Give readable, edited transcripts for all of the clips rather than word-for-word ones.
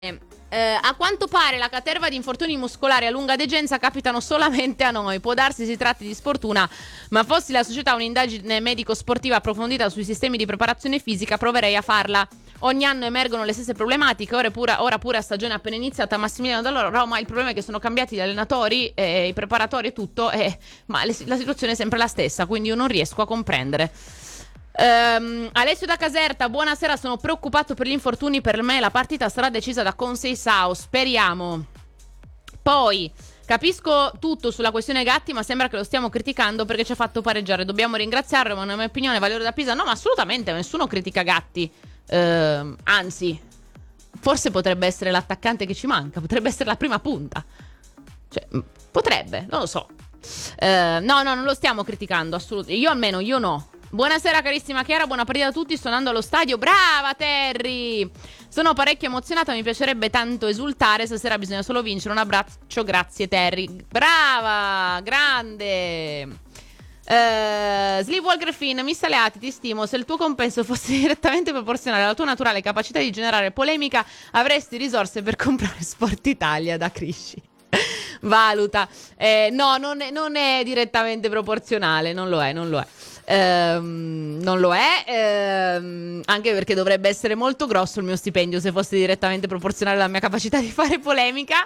A quanto pare la caterva di infortuni muscolari a lunga degenza capitano solamente a noi. Può darsi si tratti di sfortuna, ma fossi la società un'indagine medico-sportiva approfondita sui sistemi di preparazione fisica, proverei a farla. Ogni anno emergono le stesse problematiche, ora pure a stagione appena iniziata a Massimiliano Della Roma. Il problema è che sono cambiati gli allenatori, i preparatori e tutto, ma la situazione è sempre la stessa, quindi io non riesco a comprendere. Alessio da Caserta, buonasera, sono preoccupato per gli infortuni, per me la partita sarà decisa da Conceição, speriamo. Poi capisco tutto sulla questione Gatti, ma sembra che lo stiamo criticando perché ci ha fatto pareggiare, dobbiamo ringraziarlo, ma nella mia opinione valore da Pisa. No, ma assolutamente nessuno critica Gatti, anzi forse potrebbe essere l'attaccante che ci manca, potrebbe essere la prima punta, cioè potrebbe, non lo so. No, non lo stiamo criticando assolutamente, io no. Buonasera carissima Chiara, buona partita a tutti, sto andando allo stadio. Brava Terry! Sono parecchio emozionata, mi piacerebbe tanto esultare, stasera bisogna solo vincere. Un abbraccio, grazie Terry. Brava, grande. Sleepwalker Finn, Miss Aleati, ti stimo. Se il tuo compenso fosse direttamente proporzionale alla tua naturale capacità di generare polemica, avresti risorse per comprare Sport Italia da Crisci. Valuta. No, non è direttamente proporzionale, non lo è. Non lo è, anche perché dovrebbe essere molto grosso il mio stipendio se fosse direttamente proporzionale alla mia capacità di fare polemica.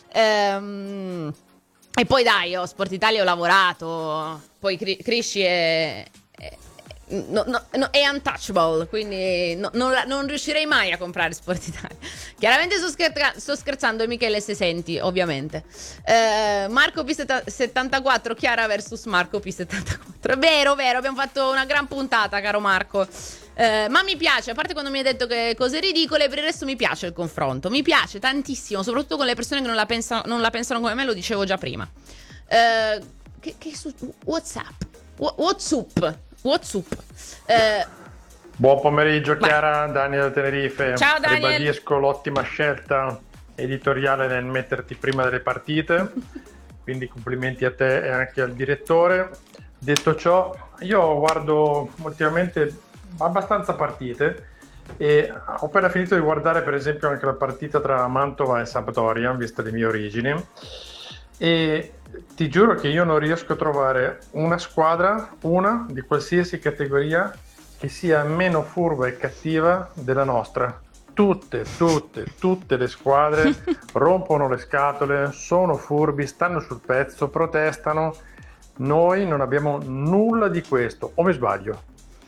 E poi dai, Sport Italia ho lavorato, poi Crisci è untouchable, quindi non riuscirei mai a comprare Sport Italia. Chiaramente sto scherzando, Michele, se senti, ovviamente. Marco P74, Chiara versus Marco P74. Vero, abbiamo fatto una gran puntata, caro Marco. Ma mi piace, a parte quando mi hai detto che cose ridicole, per il resto mi piace il confronto, mi piace tantissimo, soprattutto con le persone che non la pensano come me, lo dicevo già prima. What's up? Buon pomeriggio Chiara, Daniel da Tenerife. Ciao Daniel. Ribadisco l'ottima scelta editoriale nel metterti prima delle partite, quindi complimenti a te e anche al direttore. Detto ciò, io guardo ultimamente abbastanza partite e ho appena finito di guardare per esempio anche la partita tra Mantova e Sampdoria, vista le mie origini, e ti giuro che io non riesco a trovare una squadra, una di qualsiasi categoria, che sia meno furba e cattiva della nostra. Tutte le squadre rompono le scatole, sono furbi, stanno sul pezzo, protestano. Noi non abbiamo nulla di questo, o mi sbaglio?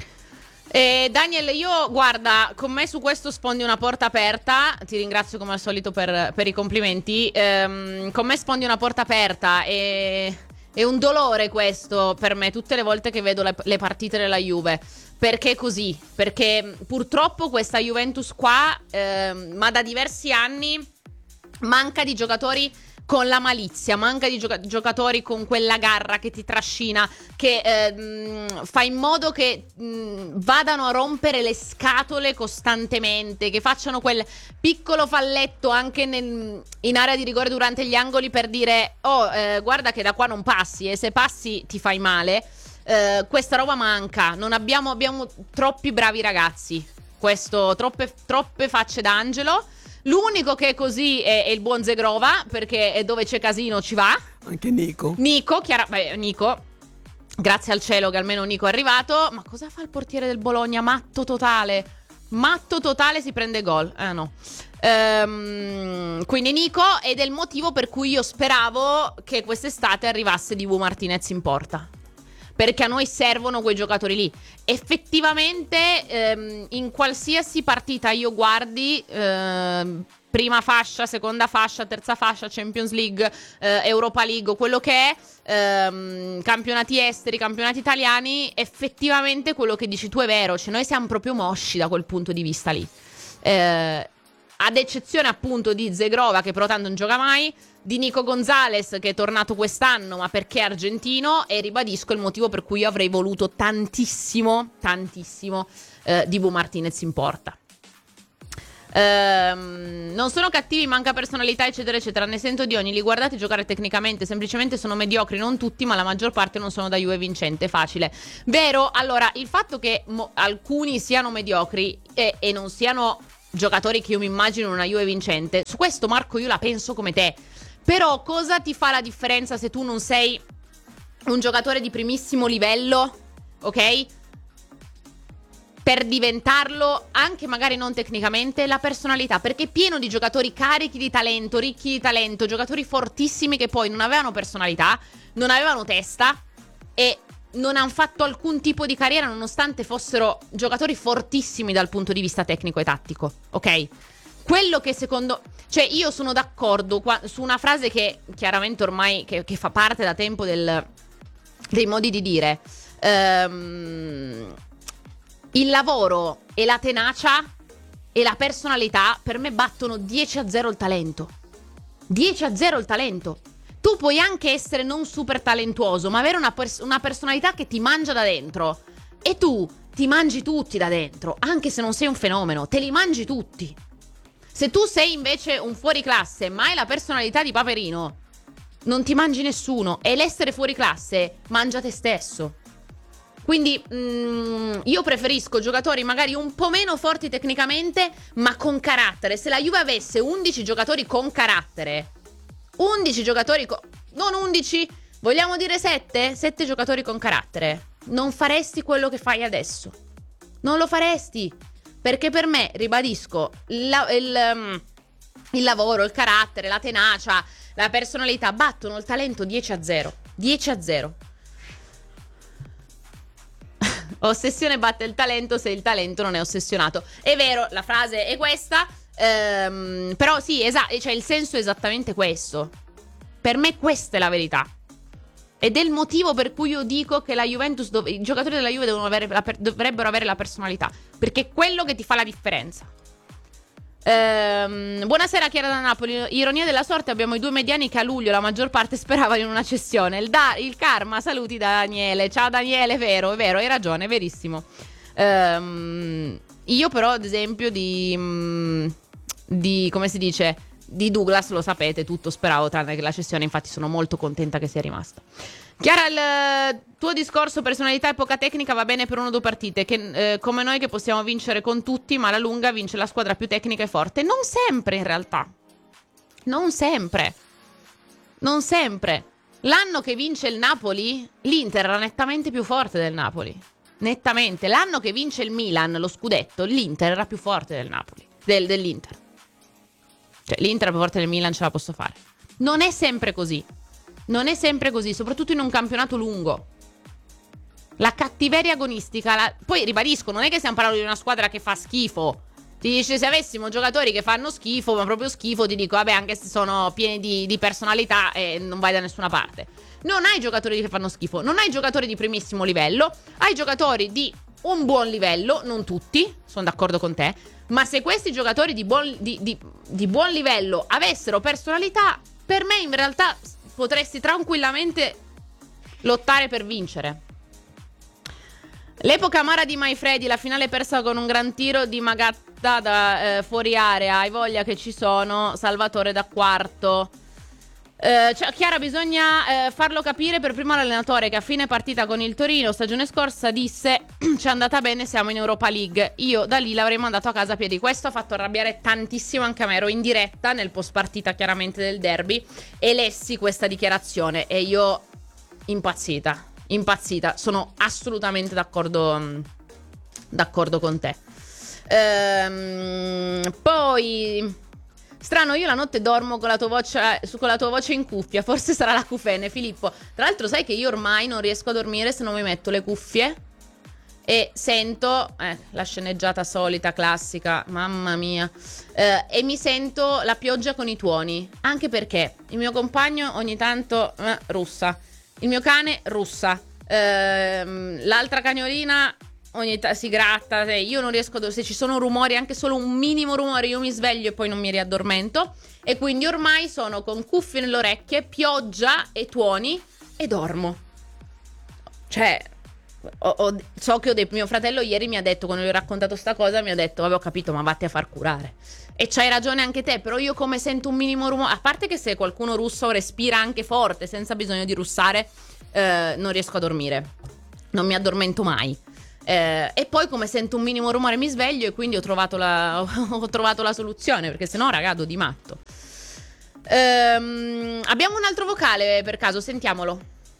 Daniel, io guarda, con me su questo sfondi una porta aperta. Ti ringrazio come al solito per i complimenti. Con me sfondi una porta aperta e è un dolore questo per me tutte le volte che vedo le partite della Juve. Perché è così? Perché purtroppo questa Juventus qua, ma da diversi anni, manca di giocatori con la malizia, manca di giocatori con quella garra che ti trascina, che fa in modo che vadano a rompere le scatole costantemente, che facciano quel piccolo falletto anche in area di rigore durante gli angoli per dire guarda che da qua non passi e se passi ti fai male. Questa roba manca, non abbiamo troppi bravi ragazzi, questo, troppe facce d'angelo. L'unico che è così è il buon Zegrova, perché dove c'è casino ci va. Anche Nico, Nico, grazie al cielo che almeno Nico è arrivato. Ma cosa fa il portiere del Bologna? Matto totale, si prende gol. No. Quindi Nico, ed è il motivo per cui io speravo che quest'estate arrivasse Dibu Martinez in porta, perché a noi servono quei giocatori lì. Effettivamente in qualsiasi partita io guardi, prima fascia, seconda fascia, terza fascia, Champions League, Europa League, quello che è, campionati esteri, campionati italiani, effettivamente quello che dici tu è vero, cioè noi siamo proprio mosci da quel punto di vista lì. Ad eccezione appunto di Zegrova, che però tanto non gioca mai, di Nico Gonzalez, che è tornato quest'anno ma perché è argentino, e ribadisco il motivo per cui io avrei voluto tantissimo Dibu Martinez in porta. Non sono cattivi, manca personalità eccetera eccetera, ne sento di ogni, li guardate giocare tecnicamente, semplicemente sono mediocri, non tutti ma la maggior parte non sono da Juve vincente, facile. Vero? Allora, il fatto che alcuni siano mediocri e non siano giocatori che io mi immagino in una Juve vincente. Su questo, Marco, io la penso come te. Però cosa ti fa la differenza se tu non sei un giocatore di primissimo livello, ok? Per diventarlo, anche magari non tecnicamente, la personalità. Perché è pieno di giocatori carichi di talento, ricchi di talento, giocatori fortissimi che poi non avevano personalità, non avevano testa e non hanno fatto alcun tipo di carriera nonostante fossero giocatori fortissimi dal punto di vista tecnico e tattico, ok? Quello che secondo... Cioè, io sono d'accordo su una frase che chiaramente ormai che fa parte da tempo dei modi di dire. Il lavoro e la tenacia e la personalità per me battono 10-0 il talento. 10-0 il talento. Tu puoi anche essere non super talentuoso, ma avere una personalità che ti mangia da dentro. E tu ti mangi tutti da dentro, anche se non sei un fenomeno, te li mangi tutti. Se tu sei invece un fuoriclasse, ma hai la personalità di Paperino, non ti mangi nessuno. E l'essere fuoriclasse mangia te stesso. Quindi io preferisco giocatori magari un po' meno forti tecnicamente, ma con carattere. Se la Juve avesse 11 giocatori con carattere, 11 giocatori non 11, vogliamo dire 7? 7 giocatori con carattere, non faresti quello che fai adesso. Non lo faresti. Perché per me, ribadisco, il lavoro, il carattere, la tenacia, la personalità battono il talento 10-0. 10-0. Ossessione batte il talento se il talento non è ossessionato. È vero, la frase è questa, però sì, cioè il senso è esattamente questo. Per me questa è la verità. Ed è il motivo per cui io dico che la Juventus, i giocatori della Juve dovrebbero avere la personalità, perché è quello che ti fa la differenza. Buonasera Chiara da Napoli. Ironia della sorte, abbiamo i due mediani che a luglio la maggior parte speravano in una cessione. Il karma, saluti da Daniele. Ciao Daniele, è vero, hai ragione, è verissimo. Io però ad esempio di come si dice, di Douglas lo sapete, tutto speravo tranne che la cessione, infatti sono molto contenta che sia rimasta. Chiara, il tuo discorso personalità e poca tecnica va bene per 1 o 2 partite, che come noi che possiamo vincere con tutti, ma alla lunga vince la squadra più tecnica e forte. Non sempre in realtà. Non sempre. L'anno che vince il Napoli, l'Inter era nettamente più forte del Napoli. Nettamente. L'anno che vince il Milan, lo scudetto, l'Inter era più forte del Napoli, dell'Inter. Cioè, l'Inter è più forte del Milan, ce la posso fare. Non è sempre così. Soprattutto in un campionato lungo. La cattiveria agonistica. Poi ribadisco, non è che stiamo parlando di una squadra che fa schifo. Ti dice, se avessimo giocatori che fanno schifo, ma proprio schifo, ti dico, vabbè, anche se sono pieni di personalità e non vai da nessuna parte. Non hai giocatori che fanno schifo, non hai giocatori di primissimo livello, hai giocatori di un buon livello, non tutti, sono d'accordo con te, ma se questi giocatori di buon livello avessero personalità, per me in realtà potresti tranquillamente lottare per vincere. L'epoca amara di Maifredi, la finale persa con un gran tiro di Magatta da fuori area. Hai voglia che ci sono. Salvatore da quarto. Chiara, bisogna farlo capire per primo all'allenatore che a fine partita con il Torino stagione scorsa disse ci è andata bene, siamo in Europa League. Io da lì l'avrei mandato a casa a piedi. Questo ha fatto arrabbiare tantissimo anche a me. Ero in diretta nel post partita chiaramente del derby e lessi questa dichiarazione e io impazzita, sono assolutamente d'accordo con te. Poi strano, io la notte dormo con la tua voce in cuffia, forse sarà la cufene, Filippo. Tra l'altro sai che io ormai non riesco a dormire se non mi metto le cuffie e sento la sceneggiata solita, classica, mamma mia, e mi sento la pioggia con i tuoni, anche perché il mio compagno ogni tanto russa, il mio cane russa, l'altra cagnolina ogni tanto si gratta, io non riesco se ci sono rumori, anche solo un minimo rumore, io mi sveglio e poi non mi riaddormento e quindi ormai sono con cuffie nelle orecchie, pioggia e tuoni e dormo. Cioè so che mio fratello ieri mi ha detto, quando gli ho raccontato sta cosa, mi ha detto vabbè, ho capito, ma vatti a far curare. E c'hai ragione anche te, però io come sento un minimo rumore, a parte che se qualcuno russo respira anche forte senza bisogno di russare, non riesco a dormire, non mi addormento mai. E poi come sento un minimo rumore mi sveglio e quindi ho trovato la soluzione, perché sennò ragazzo di matto. Abbiamo un altro vocale per caso, sentiamolo.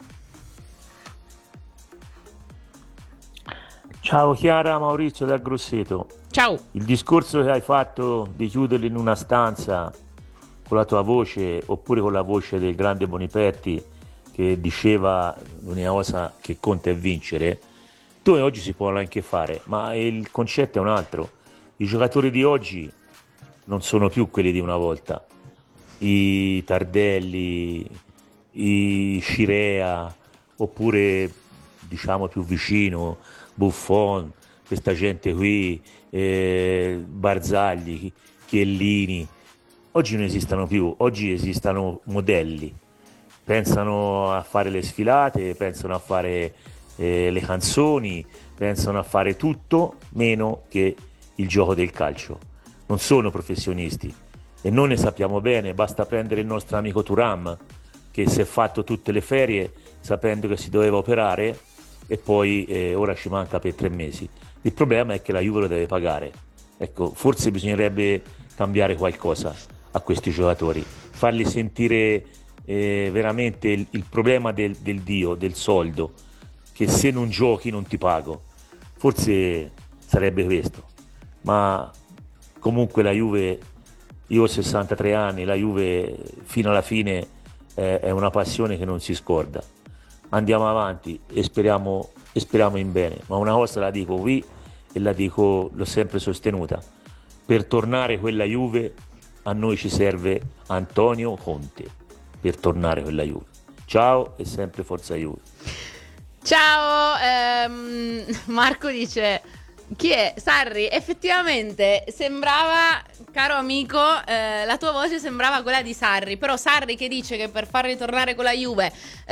Ciao Chiara, Maurizio dal Grosseto. Ciao. Il discorso che hai fatto di chiuderli in una stanza con la tua voce oppure con la voce del grande Boniperti che diceva l'unica cosa che conta è vincere, tu oggi si può anche fare, ma il concetto è un altro. I giocatori di oggi non sono più quelli di una volta. I Tardelli, i Scirea, oppure diciamo più vicino Buffon, questa gente qui, Barzagli, Chiellini, oggi non esistono più, oggi esistono modelli, pensano a fare le sfilate, pensano a fare le canzoni, pensano a fare tutto meno che il gioco del calcio. Non sono professionisti e noi ne sappiamo bene, basta prendere il nostro amico Thuram che si è fatto tutte le ferie sapendo che si doveva operare e poi ora ci manca per 3 mesi. Il problema è che la Juve lo deve pagare. Ecco, forse bisognerebbe cambiare qualcosa a questi giocatori, farli sentire veramente il problema del Dio, del soldo, che se non giochi non ti pago. Forse sarebbe questo, ma comunque la Juve, io ho 63 anni, la Juve fino alla fine è una passione che non si scorda. Andiamo avanti e speriamo in bene, ma una cosa la dico qui e la dico, l'ho sempre sostenuta: per tornare quella Juve a noi ci serve Antonio Conte, per tornare quella Juve. Ciao e sempre forza Juve. Ciao, Marco dice: chi è? Sarri, effettivamente sembrava, caro amico, la tua voce sembrava quella di Sarri, però Sarri che dice che per far ritornare con la Juve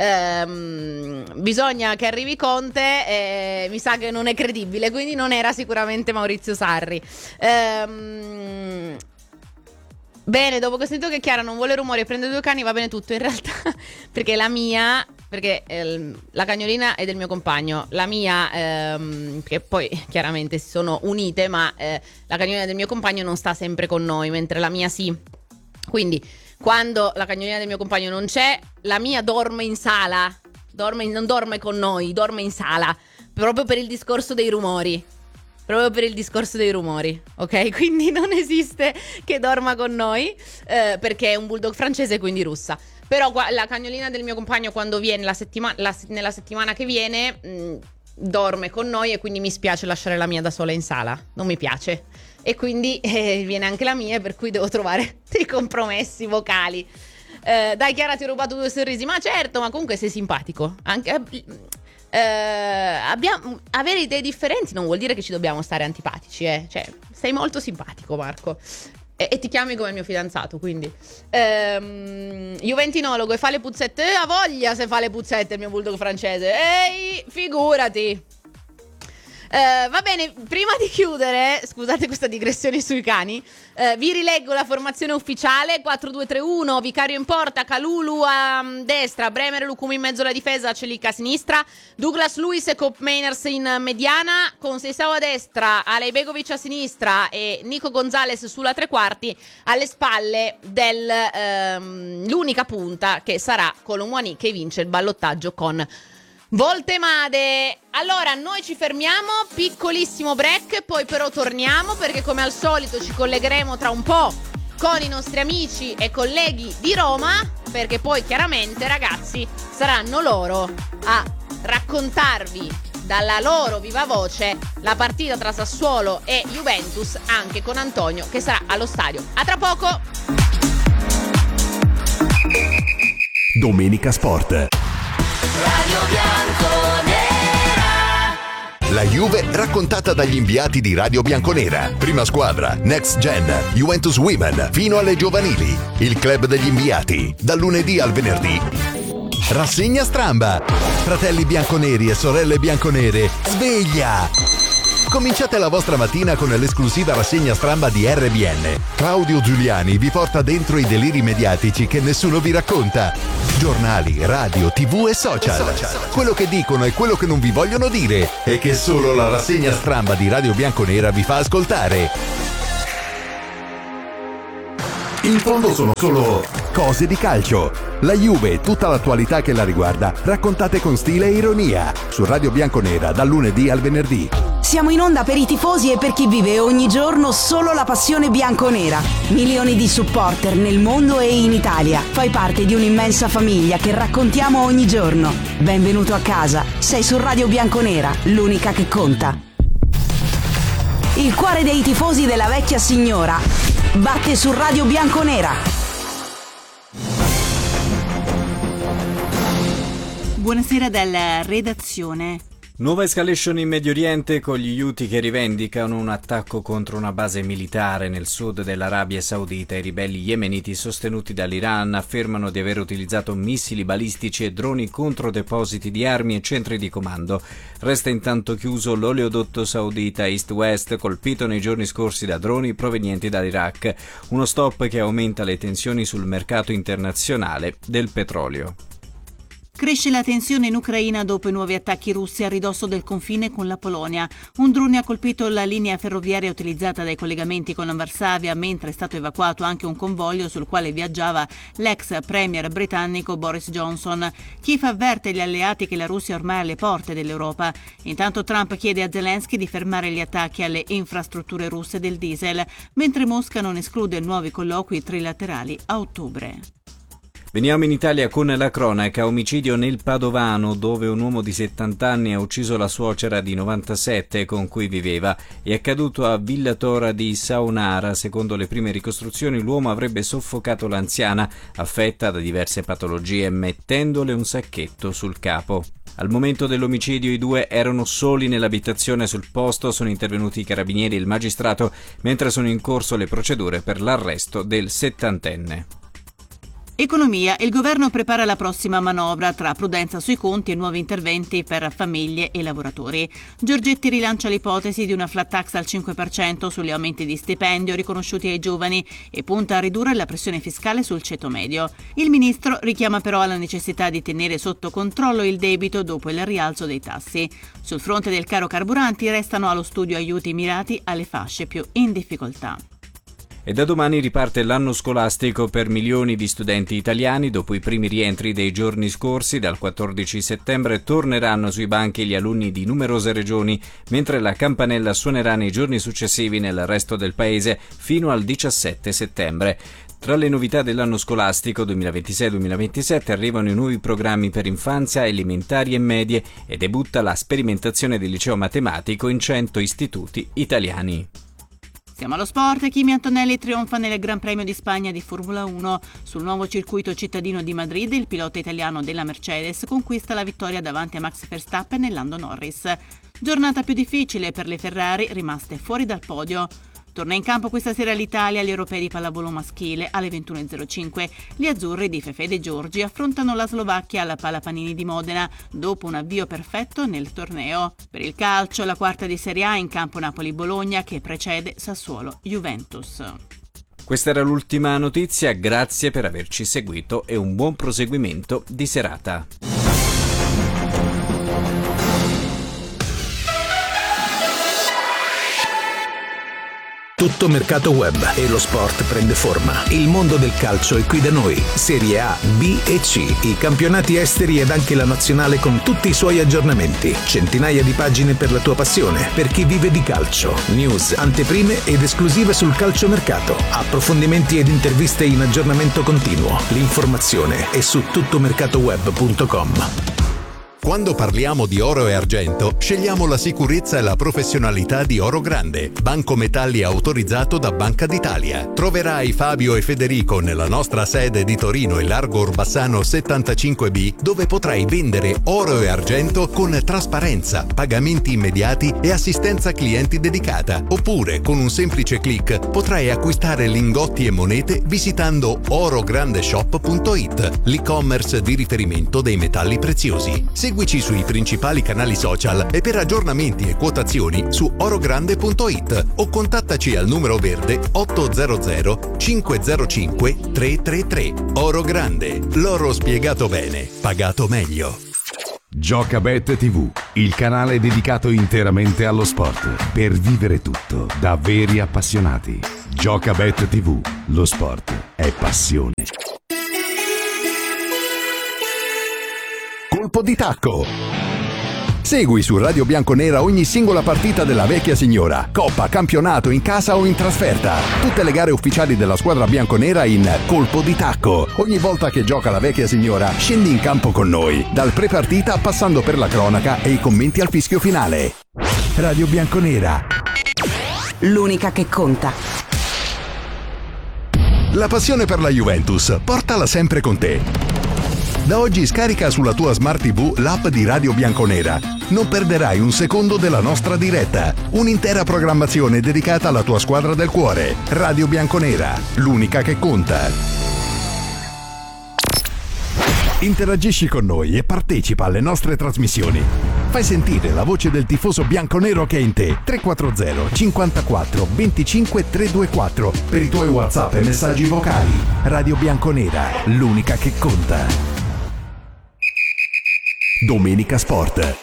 bisogna che arrivi Conte, mi sa che non è credibile, quindi non era sicuramente Maurizio Sarri. Bene, dopo che sento che Chiara non vuole rumore e prende 2 cani, va bene tutto in realtà, perché la mia, la cagnolina è del mio compagno, la mia, che poi chiaramente si sono unite, ma la cagnolina del mio compagno non sta sempre con noi, mentre la mia sì. Quindi quando la cagnolina del mio compagno non c'è, la mia dorme in sala, non dorme con noi, dorme in sala, proprio per il discorso dei rumori. Ok? Quindi non esiste che dorma con noi, perché è un bulldog francese, quindi russa. Però la cagnolina del mio compagno, quando viene nella settimana che viene, dorme con noi, e quindi mi spiace lasciare la mia da sola in sala, non mi piace, e quindi viene anche la mia, per cui devo trovare dei compromessi vocali. Dai Chiara, ti ho rubato 2 sorrisi, ma certo, ma comunque sei simpatico anche. Avere idee differenti non vuol dire che ci dobbiamo stare antipatici, cioè sei molto simpatico, Marco, e ti chiami come il mio fidanzato, quindi juventinologo e fa le puzzette, ha voglia se fa le puzzette il mio bulldog francese, ehi, figurati. Va bene, prima di chiudere, scusate questa digressione sui cani, vi rileggo la formazione ufficiale: 4-2-3-1, Vicario in porta, Kalulu a destra, Bremer e Lucumi in mezzo alla difesa, Celica a sinistra, Douglas Luiz e Koop Meiners in mediana, con Seisao a destra, Alej Begovic a sinistra e Nico Gonzalez sulla tre quarti, alle spalle l'unica punta che sarà Colomwani, che vince il ballottaggio con Voltemade. Allora noi ci fermiamo, piccolissimo break, poi però torniamo, perché come al solito ci collegheremo tra un po' con i nostri amici e colleghi di Roma, perché poi chiaramente, ragazzi, saranno loro a raccontarvi dalla loro viva voce la partita tra Sassuolo e Juventus, anche con Antonio che sarà allo stadio. A tra poco. Domenica Sport. Radio Bianconera. La Juve raccontata dagli inviati di Radio Bianconera. Prima squadra, Next Gen, Juventus Women, fino alle giovanili. Il club degli inviati, dal lunedì al venerdì. Rassegna stramba. Fratelli bianconeri e sorelle bianconere, sveglia! Cominciate la vostra mattina con l'esclusiva rassegna stramba di RBN. Claudio Giuliani vi porta dentro i deliri mediatici che nessuno vi racconta. Giornali, radio, TV e social. Quello che dicono e quello che non vi vogliono dire e che solo la rassegna stramba di Radio Bianconera vi fa ascoltare. In fondo sono solo cose di calcio. La Juve e tutta l'attualità che la riguarda, raccontate con stile e ironia. Su Radio Bianconera, dal lunedì al venerdì. Siamo in onda per i tifosi e per chi vive ogni giorno solo la passione bianconera. Milioni di supporter nel mondo e in Italia. Fai parte di un'immensa famiglia che raccontiamo ogni giorno. Benvenuto a casa. Sei su Radio Bianconera, l'unica che conta. Il cuore dei tifosi della vecchia signora batte su Radio Bianconera. Buonasera dalla redazione. Nuova escalation in Medio Oriente con gli Houthi che rivendicano un attacco contro una base militare nel sud dell'Arabia Saudita. I ribelli yemeniti sostenuti dall'Iran affermano di aver utilizzato missili balistici e droni contro depositi di armi e centri di comando. Resta intanto chiuso l'oleodotto saudita East-West, colpito nei giorni scorsi da droni provenienti dall'Iraq. Uno stop che aumenta le tensioni sul mercato internazionale del petrolio. Cresce la tensione in Ucraina dopo i nuovi attacchi russi a ridosso del confine con la Polonia. Un drone ha colpito la linea ferroviaria utilizzata dai collegamenti con Varsavia, mentre è stato evacuato anche un convoglio sul quale viaggiava l'ex premier britannico Boris Johnson. Kiev avverte gli alleati che la Russia è ormai alle porte dell'Europa. Intanto Trump chiede a Zelensky di fermare gli attacchi alle infrastrutture russe del diesel, mentre Mosca non esclude nuovi colloqui trilaterali a ottobre. Veniamo in Italia con la cronaca. Omicidio nel Padovano, dove un uomo di 70 anni ha ucciso la suocera di 97 con cui viveva. È accaduto a Villa Tora di Saonara. Secondo le prime ricostruzioni, l'uomo avrebbe soffocato l'anziana, affetta da diverse patologie, mettendole un sacchetto sul capo. Al momento dell'omicidio i due erano soli nell'abitazione. Sul posto sono intervenuti i carabinieri e il magistrato, mentre sono in corso le procedure per l'arresto del 70enne. Economia. Il governo prepara la prossima manovra tra prudenza sui conti e nuovi interventi per famiglie e lavoratori. Giorgetti rilancia l'ipotesi di una flat tax al 5% sugli aumenti di stipendio riconosciuti ai giovani e punta a ridurre la pressione fiscale sul ceto medio. Il ministro richiama però alla necessità di tenere sotto controllo il debito dopo il rialzo dei tassi. Sul fronte del caro carburanti restano allo studio aiuti mirati alle fasce più in difficoltà. E da domani riparte l'anno scolastico per milioni di studenti italiani. Dopo i primi rientri dei giorni scorsi, dal 14 settembre torneranno sui banchi gli alunni di numerose regioni, mentre la campanella suonerà nei giorni successivi nel resto del paese fino al 17 settembre. Tra le novità dell'anno scolastico 2026-2027 arrivano i nuovi programmi per infanzia, elementari e medie e debutta la sperimentazione del liceo matematico in 100 istituti italiani. Siamo allo sport. Kimi Antonelli trionfa nel Gran Premio di Spagna di Formula 1. Sul nuovo circuito cittadino di Madrid, il pilota italiano della Mercedes conquista la vittoria davanti a Max Verstappen e Lando Norris. Giornata più difficile per le Ferrari, rimaste fuori dal podio. Torna in campo questa sera l'Italia agli europei di pallavolo maschile alle 21.05. Gli azzurri di Fefè De Giorgi affrontano la Slovacchia alla Palapanini di Modena dopo un avvio perfetto nel torneo. Per il calcio, la quarta di Serie A in campo Napoli-Bologna che precede Sassuolo-Juventus. Questa era l'ultima notizia, grazie per averci seguito e un buon proseguimento di serata. Tutto mercato web e lo sport prende forma. Il mondo del calcio è qui da noi. Serie A, B e C. I campionati esteri ed anche la nazionale con tutti i suoi aggiornamenti. Centinaia di pagine per la tua passione. Per chi vive di calcio. News, anteprime ed esclusive sul calciomercato. Approfondimenti ed interviste in aggiornamento continuo. L'informazione è su tuttomercatoweb.com. Quando parliamo di oro e argento, scegliamo la sicurezza e la professionalità di Oro Grande, banco metalli autorizzato da Banca d'Italia. Troverai Fabio e Federico nella nostra sede di Torino e Largo Orbassano 75B, dove potrai vendere oro e argento con trasparenza, pagamenti immediati e assistenza clienti dedicata. Oppure, con un semplice click, potrai acquistare lingotti e monete visitando orograndeshop.it, l'e-commerce di riferimento dei metalli preziosi. Seguici sui principali canali social e per aggiornamenti e quotazioni su orogrande.it o contattaci al numero verde 800 505 333. Oro Grande, l'oro spiegato bene, pagato meglio. Giocabet TV, il canale dedicato interamente allo sport, per vivere tutto da veri appassionati. Giocabet TV, lo sport è passione. Colpo di tacco. Segui su Radio Bianconera ogni singola partita della vecchia signora, coppa, campionato, in casa o in trasferta. Tutte le gare ufficiali della squadra bianconera in Colpo di tacco. Ogni volta che gioca la vecchia signora, scendi in campo con noi, dal pre-partita passando per la cronaca e i commenti al fischio finale. Radio Bianconera, l'unica che conta. La passione per la Juventus, portala sempre con te. Da oggi scarica sulla tua Smart TV l'app di Radio Bianconera. Non perderai un secondo della nostra diretta. Un'intera programmazione dedicata alla tua squadra del cuore. Radio Bianconera, l'unica che conta. Interagisci con noi e partecipa alle nostre trasmissioni. Fai sentire la voce del tifoso bianconero che è in te. 340 54 25 324 per i tuoi WhatsApp e messaggi vocali. Radio Bianconera, l'unica che conta. Domenica Sport.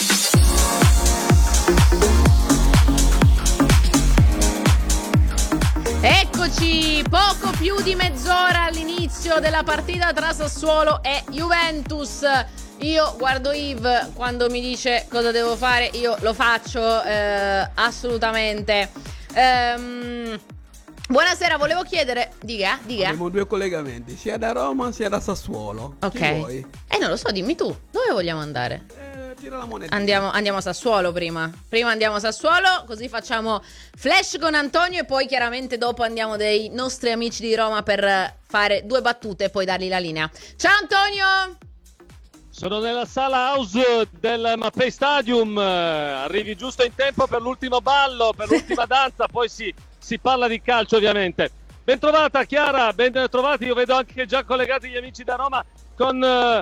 Eccoci, poco più di mezz'ora all'inizio della partita tra Sassuolo e Juventus. Io guardo Yves quando mi dice cosa devo fare, io lo faccio assolutamente. Buonasera, volevo chiedere. Dica. Abbiamo due collegamenti, sia da Roma sia da Sassuolo. Ok. Chi vuoi? Non lo so, dimmi tu. Dove vogliamo andare? Tira la moneta. Andiamo a Sassuolo prima. Prima andiamo a Sassuolo, così facciamo flash con Antonio e poi chiaramente dopo andiamo dai nostri amici di Roma per fare due battute e poi dargli la linea. Ciao Antonio! Sono nella sala house del Mapei Stadium. Arrivi giusto in tempo per l'ultimo ballo, per l'ultima danza, poi si parla di calcio ovviamente. Ben trovata Chiara, ben trovati. Io vedo anche già collegati gli amici da Roma con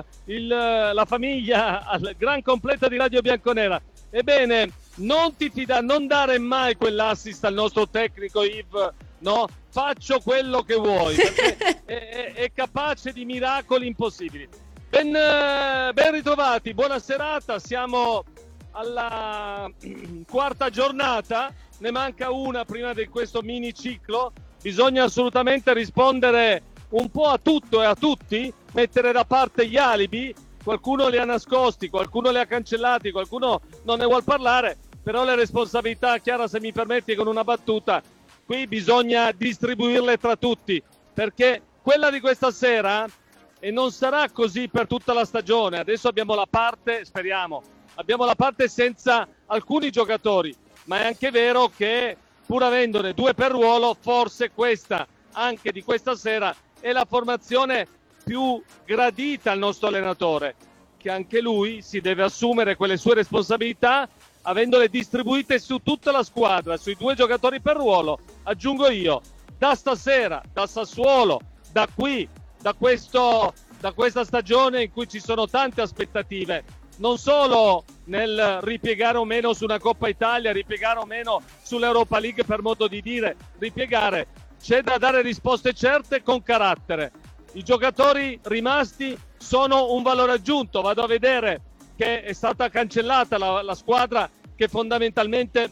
la famiglia al gran completo di Radio Bianconera. Ebbene, non dare mai quell'assist al nostro tecnico Yves, no? Faccio quello che vuoi, perché è capace di miracoli impossibili. Ben ritrovati, buona serata, siamo alla quarta giornata, ne manca una prima di questo mini ciclo. Bisogna assolutamente rispondere un po' a tutto e a tutti, mettere da parte gli alibi. Qualcuno li ha nascosti, qualcuno li ha cancellati, qualcuno non ne vuol parlare, però le responsabilità, Chiara, se mi permetti con una battuta, qui bisogna distribuirle tra tutti, perché quella di questa sera, e non sarà così per tutta la stagione, adesso abbiamo la parte, speriamo, abbiamo la parte senza alcuni giocatori, ma è anche vero che pur avendone due per ruolo, forse questa, anche di questa sera, è la formazione più gradita al nostro allenatore, che anche lui si deve assumere quelle sue responsabilità, avendole distribuite su tutta la squadra, sui due giocatori per ruolo. Aggiungo io, da stasera, da Sassuolo, da qui, da questa stagione in cui ci sono tante aspettative, non solo nel ripiegare o meno su una Coppa Italia, ripiegare o meno sull'Europa League, per modo di dire, ripiegare, c'è da dare risposte certe con carattere. I giocatori rimasti sono un valore aggiunto. Vado a vedere che è stata cancellata la squadra che fondamentalmente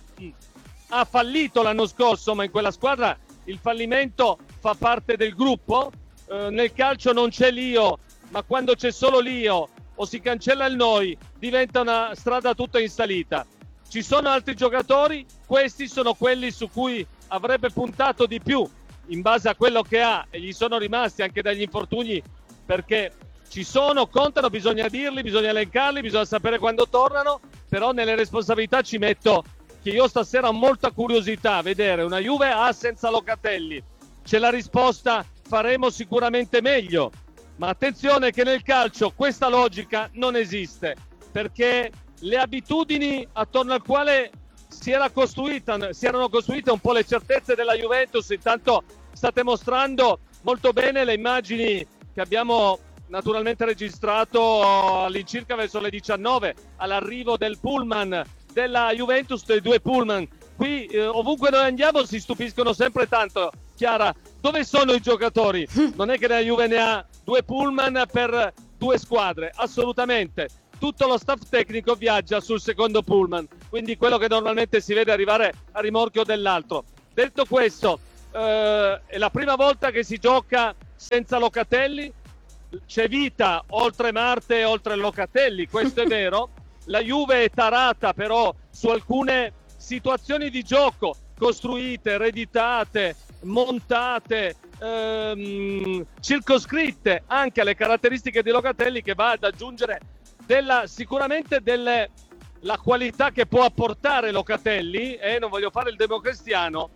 ha fallito l'anno scorso, ma in quella squadra il fallimento fa parte del gruppo. Nel calcio non c'è l'io, ma quando c'è solo l'io o si cancella il noi diventa una strada tutta in salita. Ci sono altri giocatori, questi sono quelli su cui avrebbe puntato di più in base a quello che ha, e gli sono rimasti anche dagli infortuni, perché ci sono, contano, bisogna dirli, bisogna elencarli, bisogna sapere quando tornano, però nelle responsabilità ci metto che io stasera ho molta curiosità a vedere una Juve senza Locatelli. C'è la risposta, faremo sicuramente meglio, ma attenzione che nel calcio questa logica non esiste, perché le abitudini attorno al quale si erano costruite un po' le certezze della Juventus. Intanto state mostrando molto bene le immagini che abbiamo naturalmente registrato all'incirca verso le 19 all'arrivo del pullman della Juventus, dei due pullman. Qui ovunque noi andiamo si stupiscono sempre tanto. Chiara, dove sono i giocatori? Non è che la Juve ne ha due pullman per due squadre, assolutamente. Tutto lo staff tecnico viaggia sul secondo pullman, quindi quello che normalmente si vede arrivare a rimorchio dell'altro. Detto questo, è la prima volta che si gioca senza Locatelli. C'è vita oltre Marte e oltre Locatelli, questo è vero. La Juve è tarata però su alcune situazioni di gioco costruite, ereditate, montate, circoscritte anche alle caratteristiche di Locatelli, che va ad aggiungere sicuramente la qualità che può apportare Locatelli, non voglio fare il democristiano,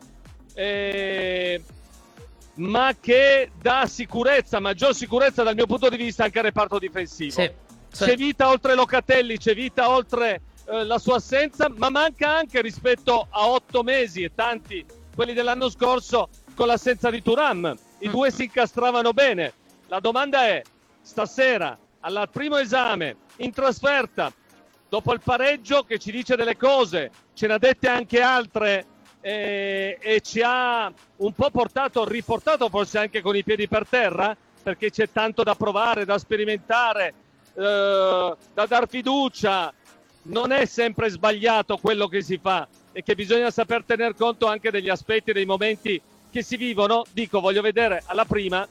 ma che dà sicurezza, maggior sicurezza dal mio punto di vista anche al reparto difensivo. Sì. C'è vita oltre Locatelli, c'è vita oltre la sua assenza, ma manca anche rispetto a 8 mesi e tanti quelli dell'anno scorso con l'assenza di Thuram. I due si incastravano bene. La domanda è, stasera al primo esame in trasferta, dopo il pareggio che ci dice delle cose, ce ne ha dette anche altre, e ci ha un po' riportato forse anche con i piedi per terra, perché c'è tanto da provare, da sperimentare, da dar fiducia. Non è sempre sbagliato quello che si fa e che bisogna saper tener conto anche degli aspetti, dei momenti che si vivono. Dico, voglio vedere alla prima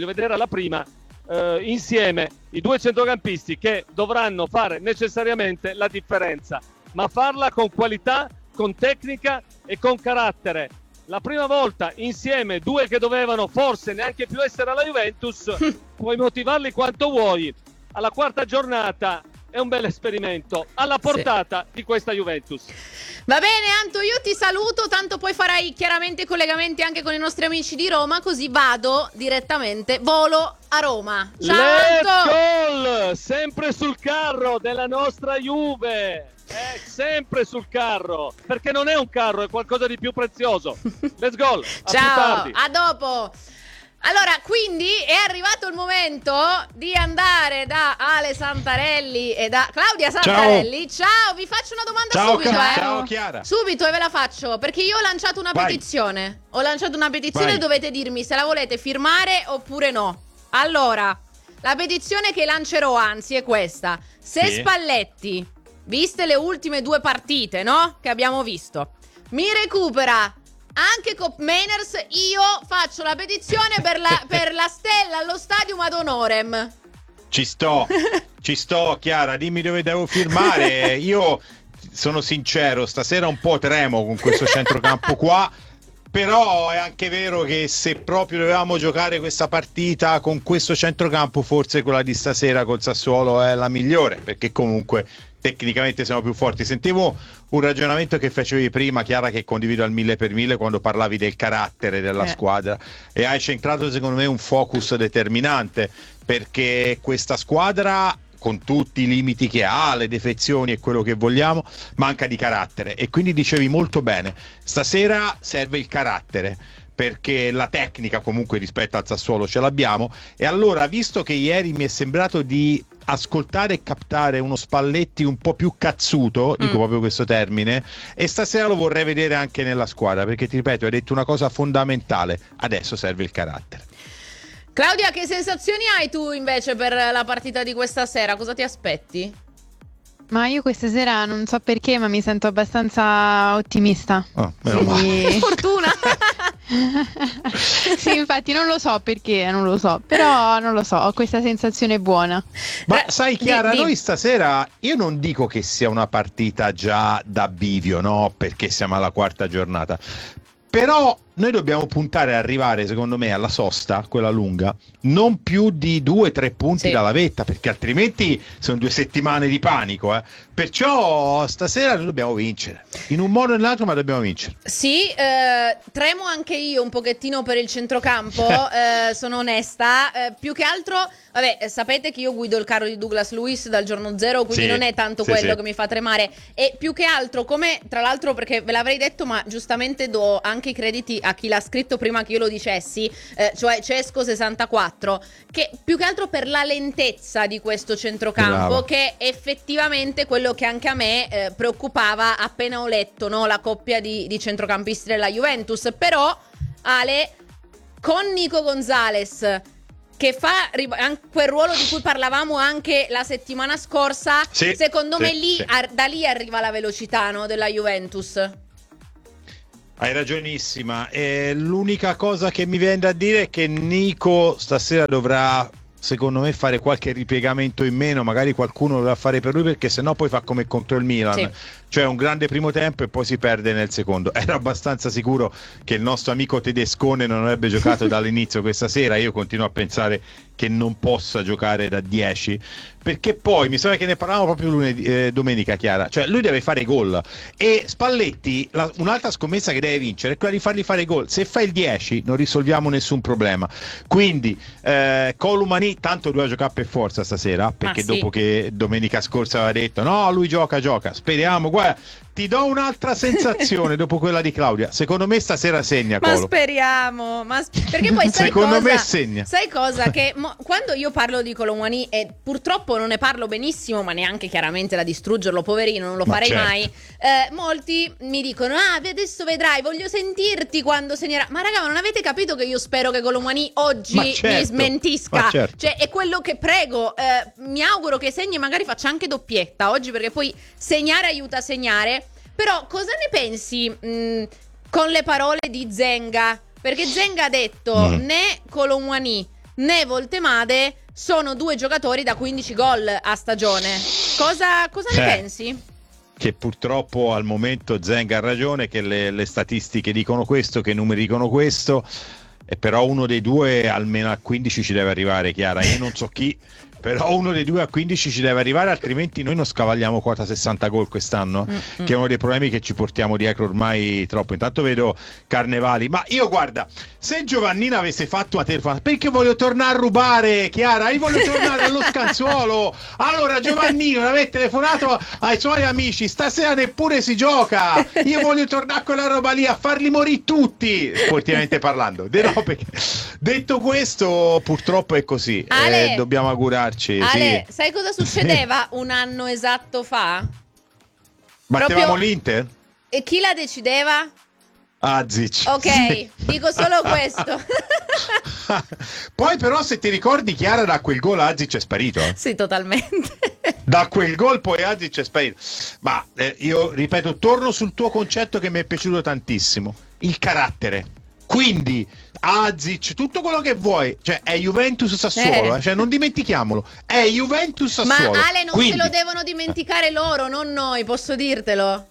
insieme i due centrocampisti che dovranno fare necessariamente la differenza, ma farla con qualità, con tecnica e con carattere. La prima volta insieme due che dovevano forse neanche più essere alla Juventus, puoi motivarli quanto vuoi. Alla quarta giornata è un bel esperimento alla portata di questa Juventus. Va bene Anto, io ti saluto, tanto poi farai chiaramente collegamenti anche con i nostri amici di Roma, così vado direttamente, volo a Roma. Ciao Anto! Sempre sul carro della nostra Juve, sempre sul carro, perché non è un carro, è qualcosa di più prezioso. Let's go! Ciao, a dopo! Allora, quindi è arrivato il momento di andare da Ale Santarelli e da Claudia Santarelli. Ciao, vi faccio una domanda subito. Ciao Chiara. Subito, e ve la faccio, perché io ho lanciato una petizione. Ho lanciato una petizione e dovete dirmi se la volete firmare oppure no. Allora, la petizione che lancerò, anzi, è questa. Se Spalletti, viste le ultime 2 partite, no? Che abbiamo visto, mi recupera anche Cop Mainers, io faccio la petizione per la stella allo Stadium ad honorem. Ci sto Chiara, dimmi dove devo firmare. Io sono sincero, stasera un po' tremo con questo centrocampo qua, però è anche vero che se proprio dovevamo giocare questa partita con questo centrocampo, forse quella di stasera col Sassuolo è la migliore, perché comunque tecnicamente siamo più forti. Sentivo un ragionamento che facevi prima, Chiara, che condivido al 1000%, quando parlavi del carattere della squadra, e hai centrato secondo me un focus determinante, perché questa squadra, con tutti i limiti che ha, le defezioni e quello che vogliamo, manca di carattere, e quindi dicevi molto bene, stasera serve il carattere, perché la tecnica comunque rispetto al Sassuolo ce l'abbiamo. E allora, visto che ieri mi è sembrato di ascoltare e captare uno Spalletti un po' più cazzuto, dico proprio questo termine, e stasera lo vorrei vedere anche nella squadra, perché ti ripeto, hai detto una cosa fondamentale: adesso serve il carattere. Claudia, che sensazioni hai tu invece per la partita di questa sera? Cosa ti aspetti? Ma io questa sera non so perché, ma mi sento abbastanza ottimista. Quindi... Fortuna! Sì, infatti non lo so perché, non lo so, però non lo so, ho questa sensazione buona. Ma sai Chiara, noi stasera, io non dico che sia una partita già da bivio, no? Perché siamo alla quarta giornata, però noi dobbiamo puntare ad arrivare, secondo me, alla sosta, quella lunga, non più di 2-3 punti dalla vetta, perché altrimenti sono 2 settimane di panico, Perciò stasera noi dobbiamo vincere, in un modo o nell'altro, ma dobbiamo vincere. Sì, tremo anche io un pochettino per il centrocampo, sono onesta, più che altro, vabbè, sapete che io guido il carro di Douglas Luiz dal giorno zero, quindi non è tanto quello che mi fa tremare, e più che altro, come tra l'altro, perché ve l'avrei detto, ma giustamente do anche i crediti a chi l'ha scritto prima che io lo dicessi, cioè Cesco64, che più che altro per la lentezza di questo centrocampo, Bravo. che effettivamente quello che anche a me preoccupava appena ho letto, no, la coppia di centrocampisti della Juventus. Però Ale, con Nico Gonzalez, che fa anche quel ruolo di cui parlavamo anche la settimana scorsa, Sì, secondo me sì, lì sì. da lì arriva la velocità, no, della Juventus. Hai ragionissima. L'unica cosa che mi viene da dire è che Nico stasera dovrà, secondo me, fare qualche ripiegamento in meno, magari qualcuno lo dovrà fare per lui, perché sennò poi fa come contro il Milan, Sì. cioè un grande primo tempo e poi si perde nel secondo. Ero abbastanza sicuro che il nostro amico tedescone non avrebbe giocato dall'inizio questa sera. Io continuo a pensare che non possa giocare da 10, perché poi mi sembra che ne parlavamo proprio domenica, Chiara, cioè lui deve fare gol, e Spalletti, un'altra scommessa che deve vincere è quella di fargli fare gol. Se fa il 10 non risolviamo nessun problema, quindi Columani tanto doveva giocare per forza stasera, perché sì. dopo che domenica scorsa aveva detto no, lui gioca, speriamo, guarda, ti do un'altra sensazione dopo quella di Claudia, secondo me stasera segna Ma Colo. speriamo, perché poi sai Secondo cosa? me segna. Sai cosa? Che quando io parlo di Colomwani, e purtroppo non ne parlo benissimo, ma neanche chiaramente da distruggerlo, poverino, non lo farei certo. mai. Molti mi dicono: ah, adesso vedrai, voglio sentirti quando segnerà. Ma raga, ma non avete capito che io spero che Colomwani oggi mi smentisca? ma certo. Cioè, è quello che prego. Mi auguro che segni, magari faccia anche doppietta oggi, perché poi segnare aiuta a segnare. Però cosa ne pensi con le parole di Zenga? Perché Zenga ha detto né Colomwani né Voltemade sono due giocatori da 15 gol a stagione. Cosa ne pensi? Che purtroppo al momento Zenga ha ragione, che le statistiche dicono questo, che i numeri dicono questo, e però uno dei due almeno a 15 ci deve arrivare, Chiara. Io non so chi, però uno dei due a 15 ci deve arrivare, altrimenti noi non scavagliamo quota 60 gol quest'anno, che è uno dei problemi che ci portiamo dietro ormai troppo. Intanto vedo Carnevali, ma io guarda, se Giovannina avesse fatto una telefonata, perché voglio tornare a rubare, Chiara, io voglio tornare allo scanzuolo. Allora Giovannino non avete telefonato ai suoi amici, stasera neppure si gioca, io voglio tornare a quella roba lì, a farli morire tutti, sportivamente parlando. No, perché, detto questo, purtroppo è così. Ale, dobbiamo augurarci. Ale, sì. sai cosa succedeva un anno esatto fa? Battevamo proprio- l'Inter? E chi la decideva? Azic. Ok, Sì. dico solo questo. Poi però, se ti ricordi, Chiara, da quel gol Azic è sparito. Sì, totalmente. Da quel gol poi Azic è sparito. Ma io ripeto, torno sul tuo concetto che mi è piaciuto tantissimo: il carattere. Quindi Azic, tutto quello che vuoi, cioè è Juventus Sassuolo, cioè non dimentichiamolo, è Juventus Sassuolo. Ma Ale, non quindi, se lo devono dimenticare loro, non noi, posso dirtelo.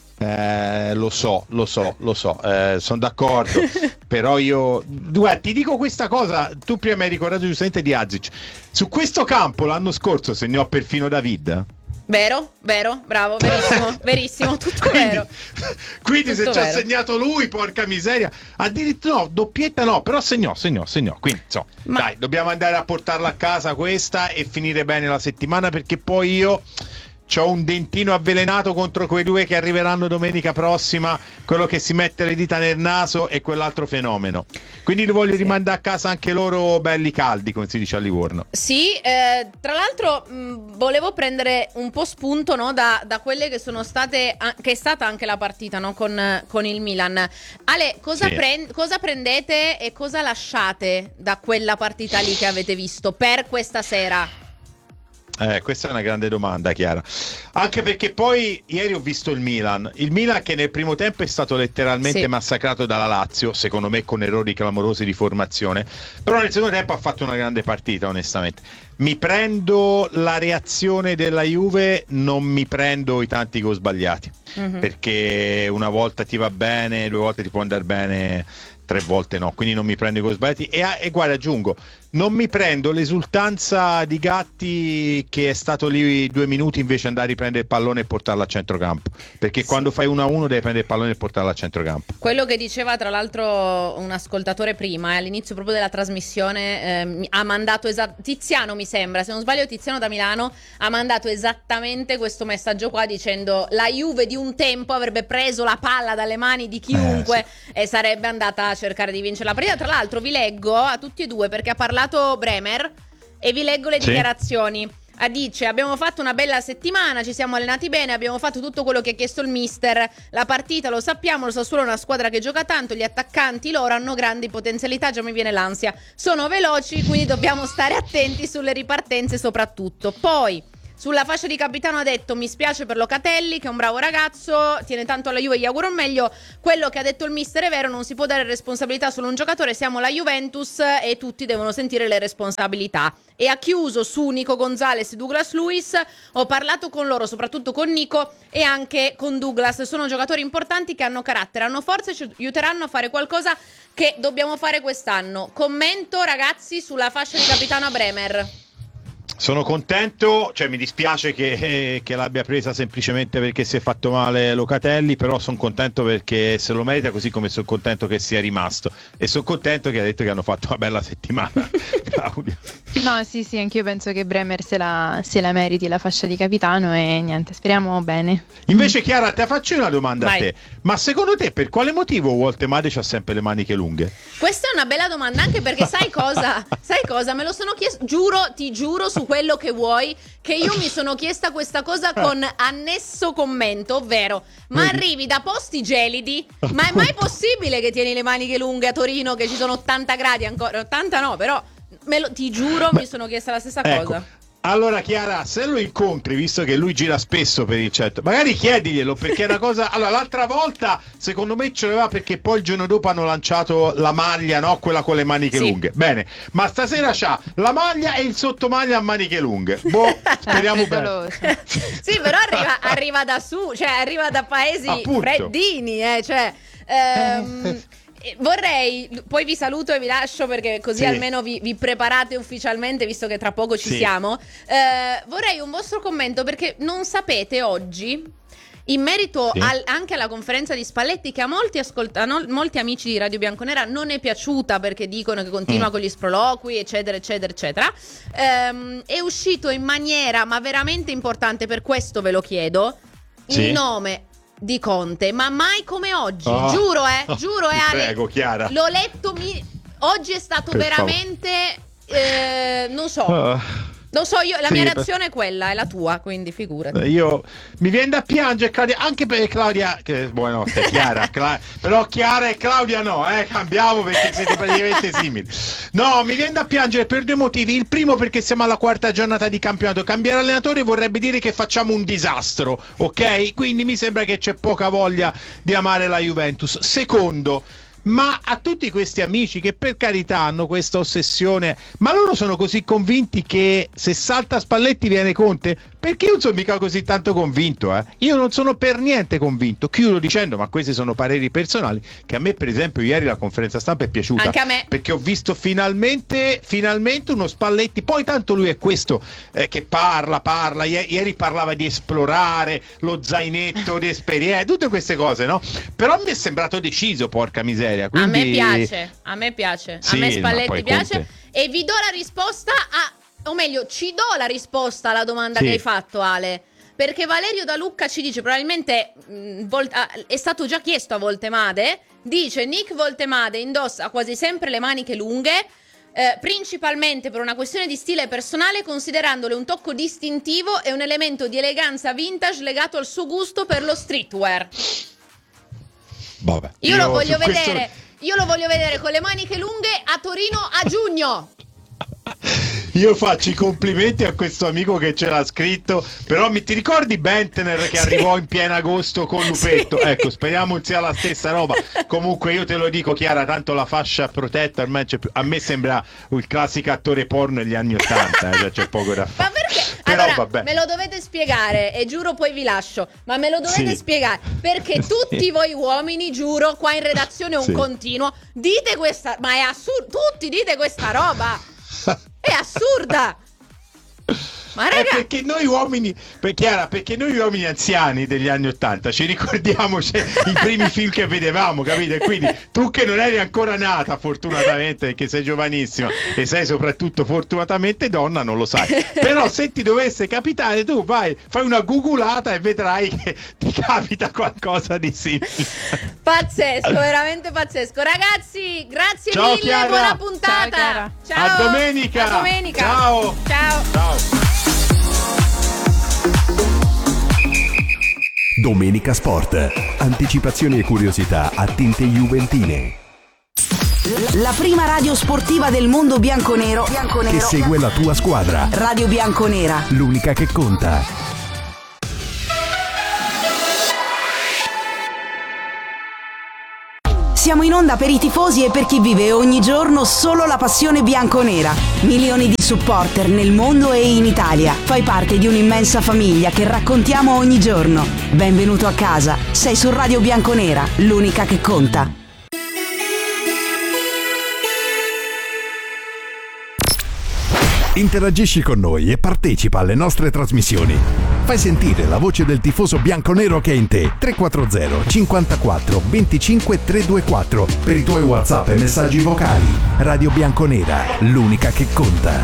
lo so, sono d'accordo. Però io, guarda, ti dico questa cosa, tu prima mi hai ricordato giustamente di Azic. Su questo campo l'anno scorso segnò perfino David. Vero, bravo, verissimo, tutto vero. Quindi Tutto se ci ha vero. segnato lui, porca miseria, addirittura no, doppietta no, però segnò. Quindi insomma, dai, dobbiamo andare a portarla a casa questa e finire bene la settimana, perché poi io c'ho un dentino avvelenato contro quei due che arriveranno domenica prossima, quello che si mette le dita nel naso e quell'altro fenomeno. Quindi li voglio rimandare a casa anche loro belli caldi, come si dice a Livorno. Sì, tra l'altro volevo prendere un po' spunto, no, da quelle che sono state, che è stata anche la partita, no, con il Milan. Ale, cosa prendete e cosa lasciate da quella partita lì che avete visto per questa sera? Questa è una grande domanda, Chiara, anche perché poi ieri ho visto il Milan che nel primo tempo è stato letteralmente massacrato dalla Lazio, secondo me con errori clamorosi di formazione, però nel secondo tempo ha fatto una grande partita, onestamente. Mi prendo la reazione della Juve, non mi prendo i tanti gol sbagliati, perché una volta ti va bene, 2 volte ti può andare bene, 3 volte no, quindi non mi prendo i gol sbagliati. E guarda, aggiungo, non mi prendo l'esultanza di Gatti che è stato lì 2 minuti invece andare a riprendere il pallone e portarlo a centrocampo, perché quando fai 1-1 devi prendere il pallone e portarlo a centrocampo. Quello che diceva tra l'altro un ascoltatore prima, all'inizio proprio della trasmissione, ha mandato Tiziano, mi sembra, se non sbaglio Tiziano da Milano, ha mandato esattamente questo messaggio qua dicendo: la Juve di un tempo avrebbe preso la palla dalle mani di chiunque e sarebbe andata a cercare di vincere la partita. Tra l'altro vi leggo a tutti e due, perché ha parlato Bremer, e vi leggo le dichiarazioni. Dice: abbiamo fatto una bella settimana, ci siamo allenati bene, abbiamo fatto tutto quello che ha chiesto il mister, la partita lo sappiamo, lo Sassuolo è una squadra che gioca tanto, gli attaccanti loro hanno grandi potenzialità, già mi viene l'ansia, sono veloci, quindi dobbiamo stare attenti sulle ripartenze soprattutto. Poi sulla fascia di capitano ha detto: mi spiace per Locatelli, che è un bravo ragazzo, tiene tanto alla Juve, gli auguro il meglio. Quello che ha detto il mister è vero, non si può dare responsabilità solo a un giocatore, siamo la Juventus e tutti devono sentire le responsabilità. E ha chiuso su Nico Gonzalez e Douglas Luiz: ho parlato con loro, soprattutto con Nico e anche con Douglas, sono giocatori importanti che hanno carattere, hanno forza e ci aiuteranno a fare qualcosa che dobbiamo fare quest'anno. Commento, ragazzi, sulla fascia di capitano a Bremer. Sono contento, cioè mi dispiace che l'abbia presa semplicemente perché si è fatto male Locatelli, però sono contento perché se lo merita, così come sono contento che sia rimasto, e sono contento che ha detto che hanno fatto una bella settimana. Claudia. No, sì, anch'io penso che Bremer se la meriti la fascia di capitano, e niente, speriamo bene. Invece Chiara, te faccio una domanda. Vai. A te, ma secondo te per quale motivo Walter Made ha sempre le maniche lunghe? Questa è una bella domanda, anche perché sai cosa? Me lo sono chiesto, ti giuro su quello che vuoi, che io mi sono chiesta questa cosa con annesso commento, ovvero: ma arrivi da posti gelidi, ma è mai possibile che tieni le maniche lunghe a Torino, che ci sono 80 gradi ancora? 80 no, però ti giuro, mi sono chiesta la stessa cosa. Allora Chiara, se lo incontri, visto che lui gira spesso per il chat, magari chiediglielo, perché è una cosa. Allora, l'altra volta secondo me ce l'aveva, perché poi il giorno dopo hanno lanciato la maglia, no? Quella con le maniche lunghe. Bene, ma stasera c'ha la maglia e il sottomaglia a maniche lunghe. Boh, speriamo bene. Sì, però arriva da su, cioè arriva da paesi freddini, vorrei, poi vi saluto e vi lascio, perché così almeno vi preparate ufficialmente, visto che tra poco ci siamo. Vorrei un vostro commento, perché non sapete oggi, in merito anche alla conferenza di Spalletti, che a molti amici di Radio Bianconera non è piaciuta, perché dicono che continua con gli sproloqui, eccetera eccetera eccetera. È uscito in maniera ma veramente importante, per questo ve lo chiedo, il nome di Conte, ma mai come oggi. Giuro Ale, prego, Chiara. l'ho letto, oggi è stato veramente non so io, la mia reazione è quella, è la tua, quindi figurati. Io mi viene da piangere, Claudia, anche per Claudia, che buonanotte, Chiara, però Chiara e Claudia no, cambiamo, perché siete praticamente simili. No, mi viene da piangere per 2 motivi. Il primo, perché siamo alla 4ª giornata di campionato. Cambiare allenatore vorrebbe dire che facciamo un disastro, ok? Quindi mi sembra che c'è poca voglia di amare la Juventus. Secondo, ma a tutti questi amici che per carità hanno questa ossessione, ma loro sono così convinti che se salta Spalletti viene Conte? Perché io non sono mica così tanto convinto, Io non sono per niente convinto. Chiudo dicendo, ma questi sono pareri personali, che a me per esempio ieri la conferenza stampa è piaciuta. Anche a me. Perché ho visto finalmente uno Spalletti. Poi tanto lui è questo che parla. Ieri parlava di esplorare, lo zainetto di esperienza, tutte queste cose, no? Però mi è sembrato deciso, porca miseria. Quindi... A me piace. A me Spalletti piace. Conte. E vi do la risposta o meglio, ci do la risposta alla domanda che hai fatto, Ale. Perché Valerio da Lucca ci dice, probabilmente è stato già chiesto a Voltemade, dice: Nick Voltemade indossa quasi sempre le maniche lunghe, principalmente per una questione di stile personale, considerandole un tocco distintivo e un elemento di eleganza vintage legato al suo gusto per lo streetwear. Vabbè, io lo voglio vedere con le maniche lunghe a Torino a giugno. Io faccio i complimenti a questo amico che ce l'ha scritto, però ti ricordi Bentner che arrivò in pieno agosto con Lupetto? Ecco, speriamo sia la stessa roba. Comunque io te lo dico, Chiara, tanto la fascia protetta ormai a me sembra il classico attore porno degli anni 80, cioè c'è poco da fare. Ma perché? Però, allora, vabbè. Me lo dovete spiegare, e giuro poi vi lascio, ma me lo dovete spiegare, perché tutti voi uomini, giuro, qua in redazione un continuo, dite questa, ma è assurdo, tutti dite questa roba. assurda. Ma raga, perché noi uomini, perché noi uomini anziani degli anni '80 ci ricordiamo i primi film che vedevamo, capito? E quindi tu che non eri ancora nata, fortunatamente, perché sei giovanissima e sei soprattutto fortunatamente donna, non lo sai. Però se ti dovesse capitare, tu vai, fai una googolata e vedrai che ti capita qualcosa di simile. pazzesco, veramente pazzesco. Ragazzi, grazie Ciao, mille, Chiara. buona puntata. Ciao. A domenica. A domenica. Ciao. Ciao. Domenica Sport. Anticipazioni e curiosità a tinte juventine. La prima radio sportiva del mondo bianconero Che segue la tua squadra. Radio Bianconera. L'unica che conta. Siamo in onda per i tifosi e per chi vive ogni giorno solo la passione bianconera. Milioni di supporter nel mondo e in Italia. Fai parte di un'immensa famiglia che raccontiamo ogni giorno. Benvenuto a casa. Sei su Radio Bianconera, l'unica che conta. Interagisci con noi e partecipa alle nostre trasmissioni. Fai sentire la voce del tifoso bianconero che è in te. 340 54 25 324 per i tuoi WhatsApp e messaggi vocali. Radio Bianconera, l'unica che conta.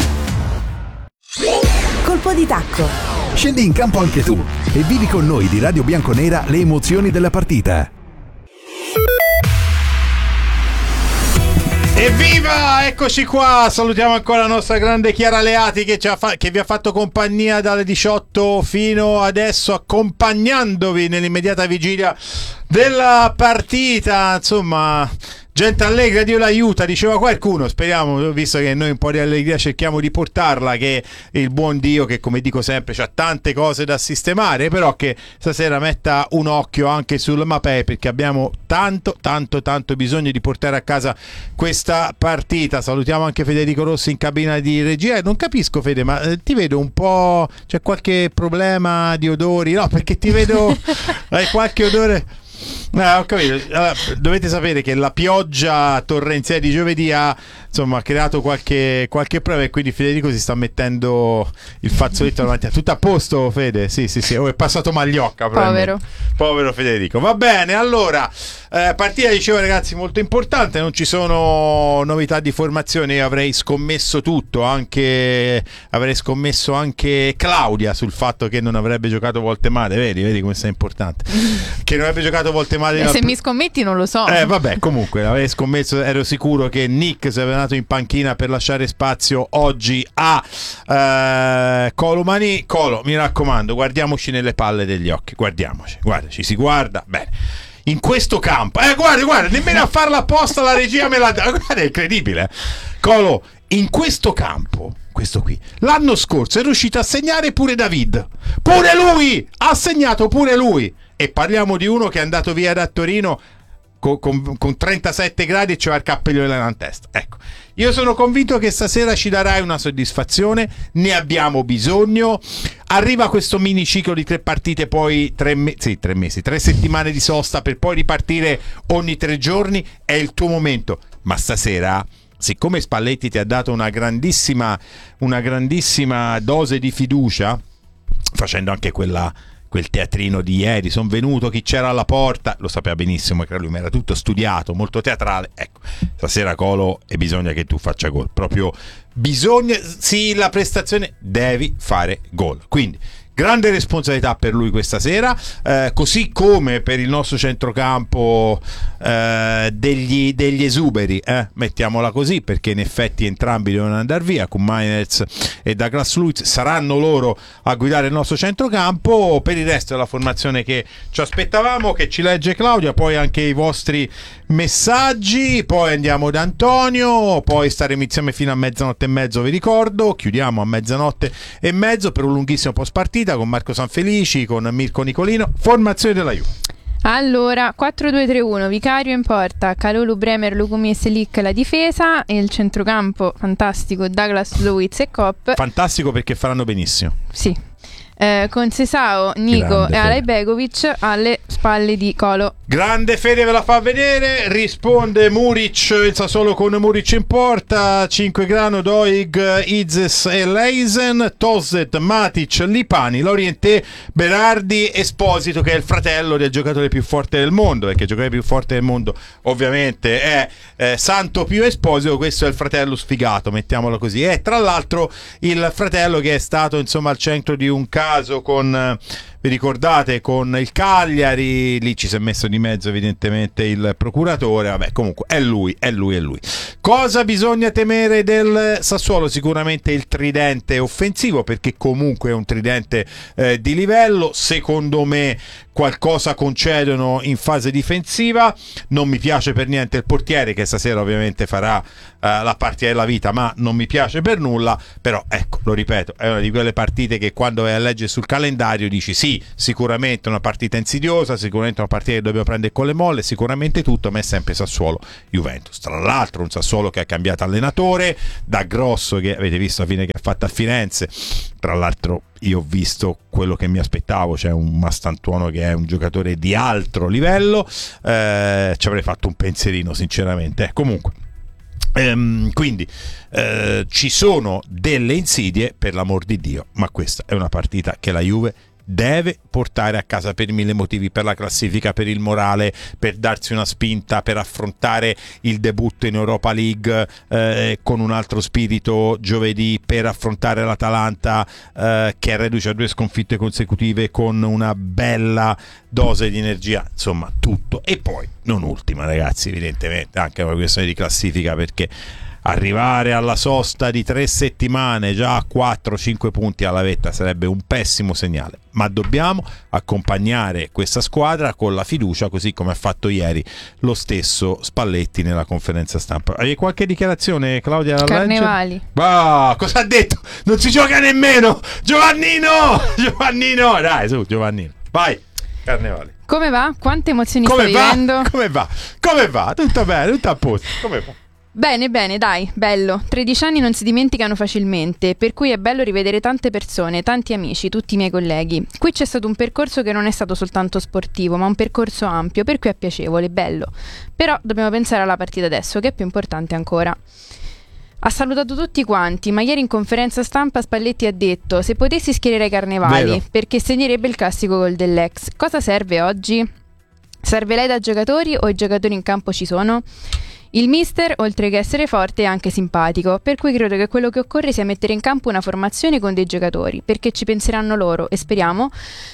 Colpo di tacco. Scendi in campo anche tu e vivi con noi di Radio Bianconera le emozioni della partita. Evviva! Eccoci qua! Salutiamo ancora la nostra grande Chiara Leati che vi ha fatto compagnia dalle 18 fino adesso, accompagnandovi nell'immediata vigilia della partita. Insomma, gente allegra, Dio l'aiuta, diceva qualcuno. Speriamo, visto che noi un po' di allegria cerchiamo di portarla, che il buon Dio, che come dico sempre c'ha tante cose da sistemare, però che stasera metta un occhio anche sul Mapei, perché abbiamo tanto bisogno di portare a casa questa partita. Salutiamo anche Federico Rossi in cabina di regia. Non capisco, Fede, ma ti vedo un po', c'è qualche problema di odori? No, perché ti vedo hai qualche odore. Ho capito. Allora, dovete sapere che la pioggia torrenziale di giovedì ha creato qualche problema, e quindi Federico si sta mettendo il fazzoletto davanti. Tutto a posto, Fede? Sì. Oh, è passato Magliocca. Povero Federico. Va bene, allora partita, dicevo, ragazzi, molto importante. Non ci sono novità di formazione. Io avrei scommesso tutto, avrei scommesso anche Claudia sul fatto che non avrebbe giocato Voltemade. Vedi come sia importante, che non avrebbe giocato Voltemade. Se mi scommetti non lo so. Vabbè, comunque avrei scommesso, ero sicuro che Nick sarebbe andato in panchina per lasciare spazio oggi a Colomani. Colo, mi raccomando, guardiamoci nelle palle degli occhi, ci si guarda bene. In questo campo, guarda, nemmeno a farla apposta la regia me la dà. Guarda, è incredibile. Colo, in questo campo, questo qui, l'anno scorso è riuscito a segnare pure David. Pure lui! Ha segnato pure lui! E parliamo di uno che è andato via da Torino con 37 gradi e c'era il cappellone in testa. Ecco, io sono convinto che stasera ci darai una soddisfazione, ne abbiamo bisogno. Arriva questo mini ciclo di 3 partite, poi 3 settimane di sosta per poi ripartire ogni 3 giorni. È il tuo momento, ma stasera, siccome Spalletti ti ha dato una grandissima dose di fiducia, facendo anche quel teatrino di ieri, sono venuto, chi c'era alla porta, lo sapeva benissimo che lui, ma era tutto studiato, molto teatrale. Ecco, stasera, Colo, e bisogna che tu faccia gol, proprio bisogna, sì, la prestazione, devi fare gol, quindi grande responsabilità per lui questa sera, così come per il nostro centrocampo degli esuberi, mettiamola così, perché in effetti entrambi devono andare via. Kumainets e Douglas Luiz saranno loro a guidare il nostro centrocampo. Per il resto della formazione che ci aspettavamo, che ci legge Claudia, poi anche i vostri messaggi, poi andiamo da Antonio, poi staremo insieme fino a 00:30, vi ricordo, chiudiamo a 00:30 per un lunghissimo post partita con Marco Sanfelici, con Mirko Nicolino. Formazione della Juve. Allora, 4-2-3-1, Vicario in porta, Kalulu, Bremer, Lukumi e Selic la difesa, e il centrocampo fantastico, Douglas Luiz e Kopp. Fantastico perché faranno benissimo. Sì. con Sesao, Nico Grande e Alej Begovic alle spalle di Colo. Grande Fede ve la fa vedere, risponde Muric, il Sassuolo con Muric in porta, 5 Grano, Doig, Izes e Leisen, Toset, Matic, Lipani, Lorientè, Berardi, Esposito, che è il fratello del giocatore più forte del mondo, perché il giocatore più forte del mondo ovviamente è Santo Pio Esposito, questo è il fratello sfigato, mettiamolo così, e tra l'altro il fratello che è stato insomma al centro di un caso con... Vi ricordate con il Cagliari, lì ci si è messo di mezzo evidentemente il procuratore, vabbè comunque è lui. Cosa bisogna temere del Sassuolo? Sicuramente il tridente offensivo, perché comunque è un tridente di livello, secondo me qualcosa concedono in fase difensiva, non mi piace per niente il portiere che stasera ovviamente farà la partita della vita, ma non mi piace per nulla, però ecco, lo ripeto, è una di quelle partite che quando vai a leggere sul calendario dici sì, sicuramente una partita insidiosa, sicuramente una partita che dobbiamo prendere con le molle, sicuramente tutto, ma è sempre Sassuolo Juventus. Tra l'altro un Sassuolo che ha cambiato allenatore, da Grosso, che avete visto la fine che ha fatto a Firenze, tra l'altro io ho visto quello che mi aspettavo, cioè un Mastantuono che è un giocatore di altro livello, ci avrei fatto un pensierino sinceramente, comunque quindi ci sono delle insidie, per l'amor di Dio, ma questa è una partita che la Juve deve portare a casa per 1000 motivi, per la classifica, per il morale, per darsi una spinta, per affrontare il debutto in Europa League con un altro spirito giovedì, per affrontare l'Atalanta che è reduce a 2 sconfitte consecutive con una bella dose di energia, insomma tutto. E poi non ultima, ragazzi, evidentemente anche una questione di classifica, perché arrivare alla sosta di 3 settimane già a 4-5 punti alla vetta sarebbe un pessimo segnale, ma dobbiamo accompagnare questa squadra con la fiducia, così come ha fatto ieri lo stesso Spalletti nella conferenza stampa. Hai qualche dichiarazione, Claudia? Carnevali. Bah, cosa ha detto? Non si gioca nemmeno! Giovannino! Dai, su, Giovannino. Vai, Carnevali. Come va? Quante emozioni stai vivendo? Come va? Tutto bene, tutto a posto. Come va? Bene, dai, bello. 13 anni non si dimenticano facilmente, per cui è bello rivedere tante persone, tanti amici, tutti i miei colleghi. Qui c'è stato un percorso che non è stato soltanto sportivo, ma un percorso ampio, per cui è piacevole, bello. Però dobbiamo pensare alla partita adesso, che è più importante ancora. Ha salutato tutti quanti, ma ieri in conferenza stampa Spalletti ha detto: se potessi schiererei Carnevali, Vero. perché segnerebbe il classico gol dell'ex. Cosa serve oggi? Serve lei da giocatori o i giocatori in campo ci sono? Il mister, oltre che essere forte, è anche simpatico, per cui credo che quello che occorre sia mettere in campo una formazione con dei giocatori, perché ci penseranno loro e speriamo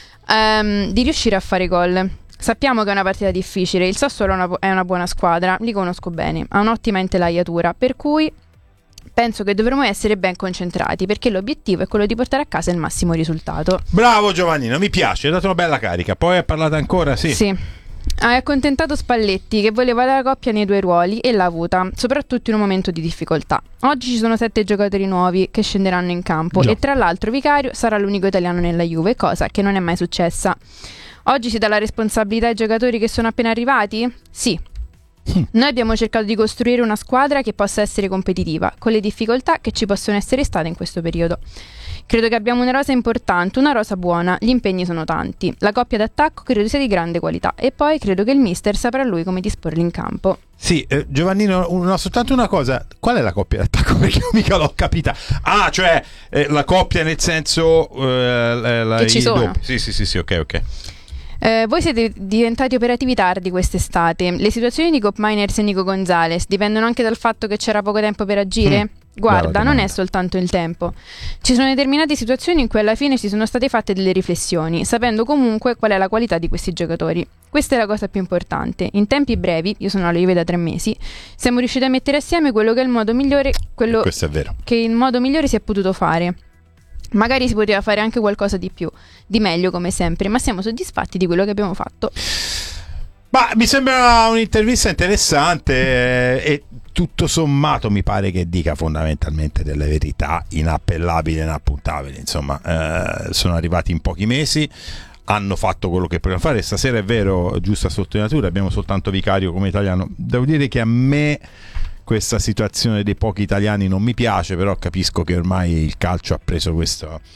di riuscire a fare gol. Sappiamo che è una partita difficile, il Sassuolo è una buona squadra, li conosco bene, ha un'ottima intelaiatura, per cui penso che dovremo essere ben concentrati, perché l'obiettivo è quello di portare a casa il massimo risultato. Bravo Giovannino, mi piace, hai dato una bella carica. Poi ha parlato ancora, sì. Hai accontentato Spalletti, che voleva la coppia nei 2 ruoli, e l'ha avuta, soprattutto in un momento di difficoltà. Oggi ci sono 7 giocatori nuovi che scenderanno in campo, e tra l'altro Vicario sarà l'unico italiano nella Juve, cosa che non è mai successa. Oggi si dà la responsabilità ai giocatori che sono appena arrivati? Sì. Noi abbiamo cercato di costruire una squadra che possa essere competitiva, con le difficoltà che ci possono essere state in questo periodo. Credo che abbiamo una rosa importante, una rosa buona, gli impegni sono tanti, la coppia d'attacco credo sia di grande qualità, e poi credo che il mister saprà lui come disporli in campo. Sì, Giovannino, soltanto una cosa, qual è la coppia d'attacco? Perché io mica l'ho capita. Ah, cioè la coppia nel senso che ci sono. Sì, ok. Voi siete diventati operativi tardi quest'estate. Le situazioni di Cop Miners e Nico Gonzalez dipendono anche dal fatto che c'era poco tempo per agire? Guarda, non è soltanto il tempo. Ci sono determinate situazioni in cui alla fine ci sono state fatte delle riflessioni, sapendo comunque qual è la qualità di questi giocatori. Questa è la cosa più importante. In tempi brevi, io sono alla Juve da 3 mesi, siamo riusciti a mettere assieme quello che è il modo migliore, questo è vero, che il modo migliore si è potuto fare. Magari si poteva fare anche qualcosa di più, di meglio come sempre, ma siamo soddisfatti di quello che abbiamo fatto. Ma mi sembra un'intervista interessante e tutto sommato mi pare che dica fondamentalmente delle verità inappellabili e inappuntabili. Insomma, sono arrivati in pochi mesi, hanno fatto quello che potevano fare. Stasera è vero, giusta sottolineatura, abbiamo soltanto Vicario come italiano. Devo dire che a me questa situazione dei pochi italiani non mi piace, però capisco che ormai il calcio ha preso questo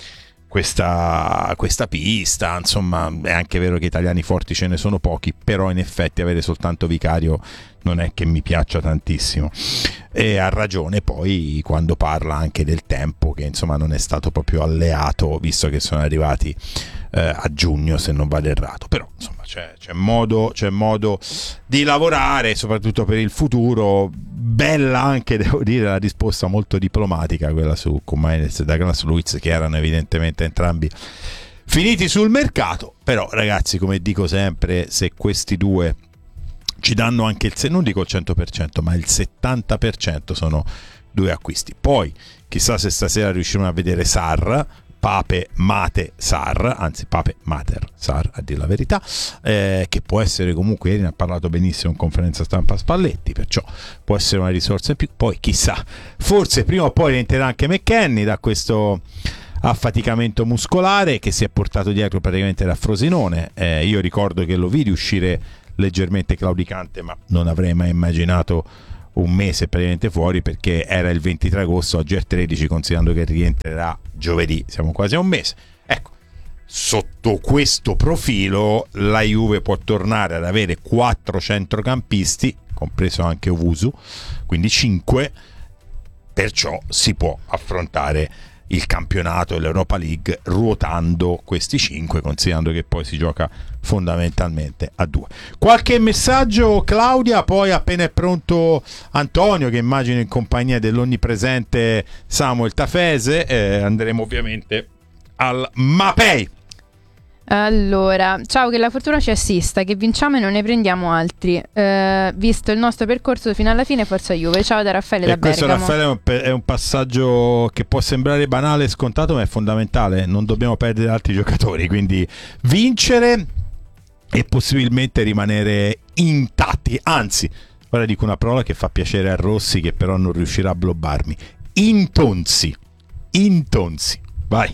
questa pista. Insomma, è anche vero che italiani forti ce ne sono pochi, però in effetti avere soltanto Vicario non è che mi piaccia tantissimo, e ha ragione poi quando parla anche del tempo, che insomma non è stato proprio alleato, visto che sono arrivati a giugno, se non vado errato. Però insomma c'è modo di lavorare, soprattutto per il futuro. Bella anche, devo dire, la risposta molto diplomatica, quella su Kumainez e Douglas Luiz, che erano evidentemente entrambi finiti sul mercato. Però ragazzi, come dico sempre, se questi due ci danno anche non dico il 100%, ma il 70%, sono due acquisti. Poi chissà se stasera riusciremo a vedere Sarr, Pape Mate Sarr, anzi Pape Mater Sarr a dire la verità, che può essere, comunque ieri ne ha parlato benissimo in conferenza stampa Spalletti, perciò può essere una risorsa in più. Poi chissà, forse prima o poi rientrerà anche McKennie da questo affaticamento muscolare che si è portato dietro praticamente da Frosinone. Io ricordo che lo vidi uscire leggermente claudicante, ma non avrei mai immaginato un mese praticamente fuori, perché era il 23 agosto, oggi è il 13, considerando che rientrerà giovedì, siamo quasi a un mese. Ecco, sotto questo profilo la Juve può tornare ad avere 4 centrocampisti, compreso anche Owusu, quindi 5, perciò si può affrontare il campionato e l'Europa League ruotando questi 5, considerando che poi si gioca fondamentalmente a 2. Qualche messaggio, Claudia, poi appena è pronto Antonio, che immagino in compagnia dell'onnipresente Samuel Tafese, andremo ovviamente al Mapei. Allora, ciao, che la fortuna ci assista, che vinciamo e non ne prendiamo altri. Visto il nostro percorso fino alla fine, forza Juve. Ciao da Raffaele da Bergamo. Questo, Raffaele, è un passaggio che può sembrare banale e scontato, ma è fondamentale. Non dobbiamo perdere altri giocatori, quindi vincere e possibilmente rimanere intatti. Anzi, ora dico una parola che fa piacere a Rossi, che però non riuscirà a blobbarmi. Intonsi. Vai.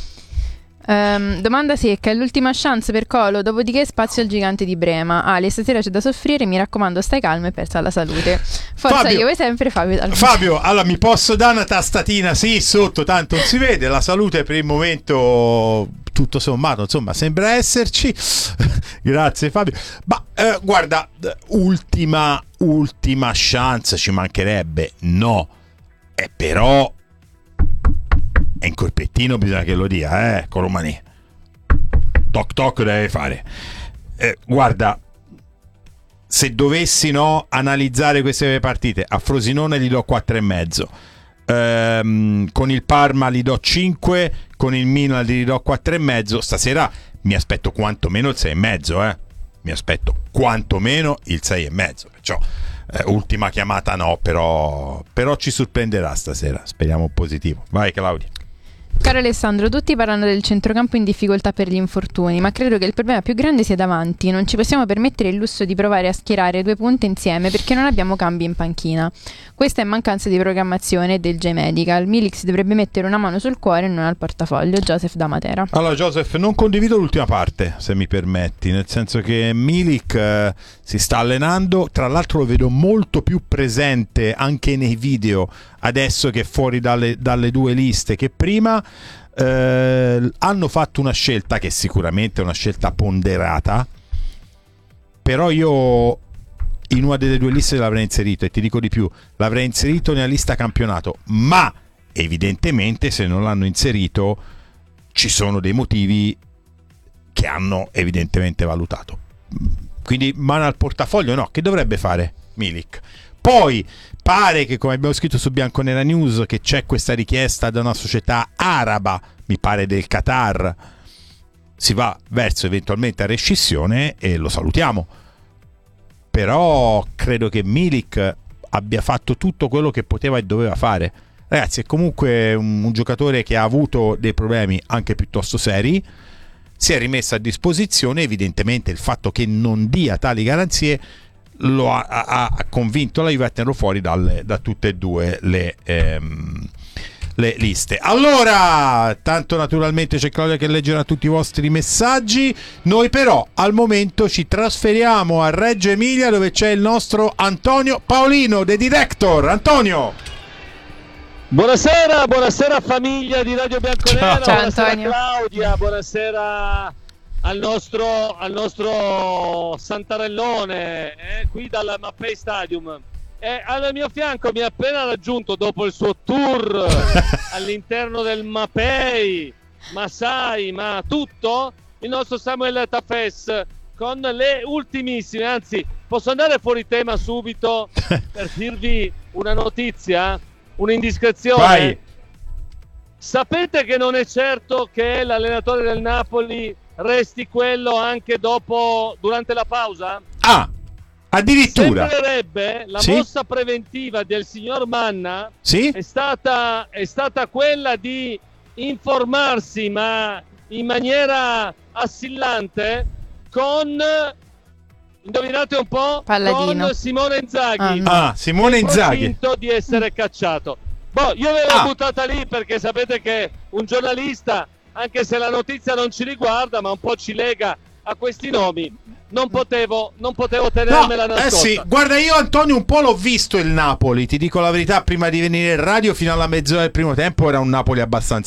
Domanda secca, è l'ultima chance per Colo, dopodiché spazio al gigante di Brema. Ale, stasera c'è da soffrire, mi raccomando, stai calmo e persa la salute. Forza Fabio, Juve sempre, Fabio, allora mi posso dare una tastatina? Sì, sotto, tanto non si vede. La salute per il momento tutto sommato, insomma, sembra esserci. Grazie Fabio. Ma guarda, ultima chance, ci mancherebbe, no, però è in corpettino, bisogna che lo dia, Colomani. Toc toc deve fare. Guarda, se dovessi analizzare queste partite, a Frosinone gli do 4,5, con il Parma gli do 5, con il Milan gli do 4,5. Stasera mi aspetto quantomeno il 6,5, mi aspetto quantomeno il 6,5, perciò ultima chiamata no, però ci sorprenderà stasera, speriamo positivo. Vai Claudia. Caro Alessandro, tutti parlano del centrocampo in difficoltà per gli infortuni, ma credo che il problema più grande sia davanti. Non ci possiamo permettere il lusso di provare a schierare 2 punte insieme perché non abbiamo cambi in panchina. Questa è mancanza di programmazione del J-Medical. Milik si dovrebbe mettere una mano sul cuore e non al portafoglio. Joseph da Matera. Allora Joseph, non condivido l'ultima parte, se mi permetti, nel senso che Milik si sta allenando, tra l'altro lo vedo molto più presente anche nei video adesso che è fuori dalle 2 liste che prima. Hanno fatto una scelta che sicuramente è una scelta ponderata, però io in una delle 2 liste l'avrei inserito, e ti dico di più, l'avrei inserito nella lista campionato, ma evidentemente se non l'hanno inserito ci sono dei motivi che hanno evidentemente valutato. Quindi mano al portafoglio no, che dovrebbe fare Milik? Poi pare che, come abbiamo scritto su Bianconera News, che c'è questa richiesta da una società araba, mi pare del Qatar, si va verso eventualmente a rescissione e lo salutiamo. Però credo che Milik abbia fatto tutto quello che poteva e doveva fare. Ragazzi, è comunque un giocatore che ha avuto dei problemi anche piuttosto seri, si è rimesso a disposizione. Evidentemente il fatto che non dia tali garanzie lo ha convinto la Juve a tenerlo fuori da tutte e 2 le liste. Allora, tanto naturalmente c'è Claudia che leggerà tutti i vostri messaggi. Noi però al momento ci trasferiamo a Reggio Emilia, dove c'è il nostro Antonio Paolino, The Director. Antonio. Buonasera famiglia di Radio Bianconera, Ciao, buonasera Antonio. Claudia, buonasera al nostro Santarellone, qui dal Mapei Stadium. Al mio fianco mi ha appena raggiunto dopo il suo tour all'interno del Mapei, ma sai, ma tutto, il nostro Samuel Tafes con le ultimissime, anzi posso andare fuori tema subito per dirvi una notizia? Un'indiscrezione. Vai. Sapete che non è certo che l'allenatore del Napoli resti quello anche durante la pausa? Ah, addirittura. Sembrerebbe la Sì? mossa preventiva del signor Manna Sì? è stata quella di informarsi, ma in maniera assillante, con, indovinate un po', Palladino. con Simone Inzaghi. Simone Inzaghi. Convinto di essere cacciato. Io l'avevo buttata lì perché sapete che un giornalista, anche se la notizia non ci riguarda, ma un po' ci lega a questi nomi, non potevo tenermela nascosta. Sì, guarda, io Antonio un po' l'ho visto il Napoli, ti dico la verità, prima di venire in radio fino alla mezz'ora del primo tempo era un Napoli abbastanza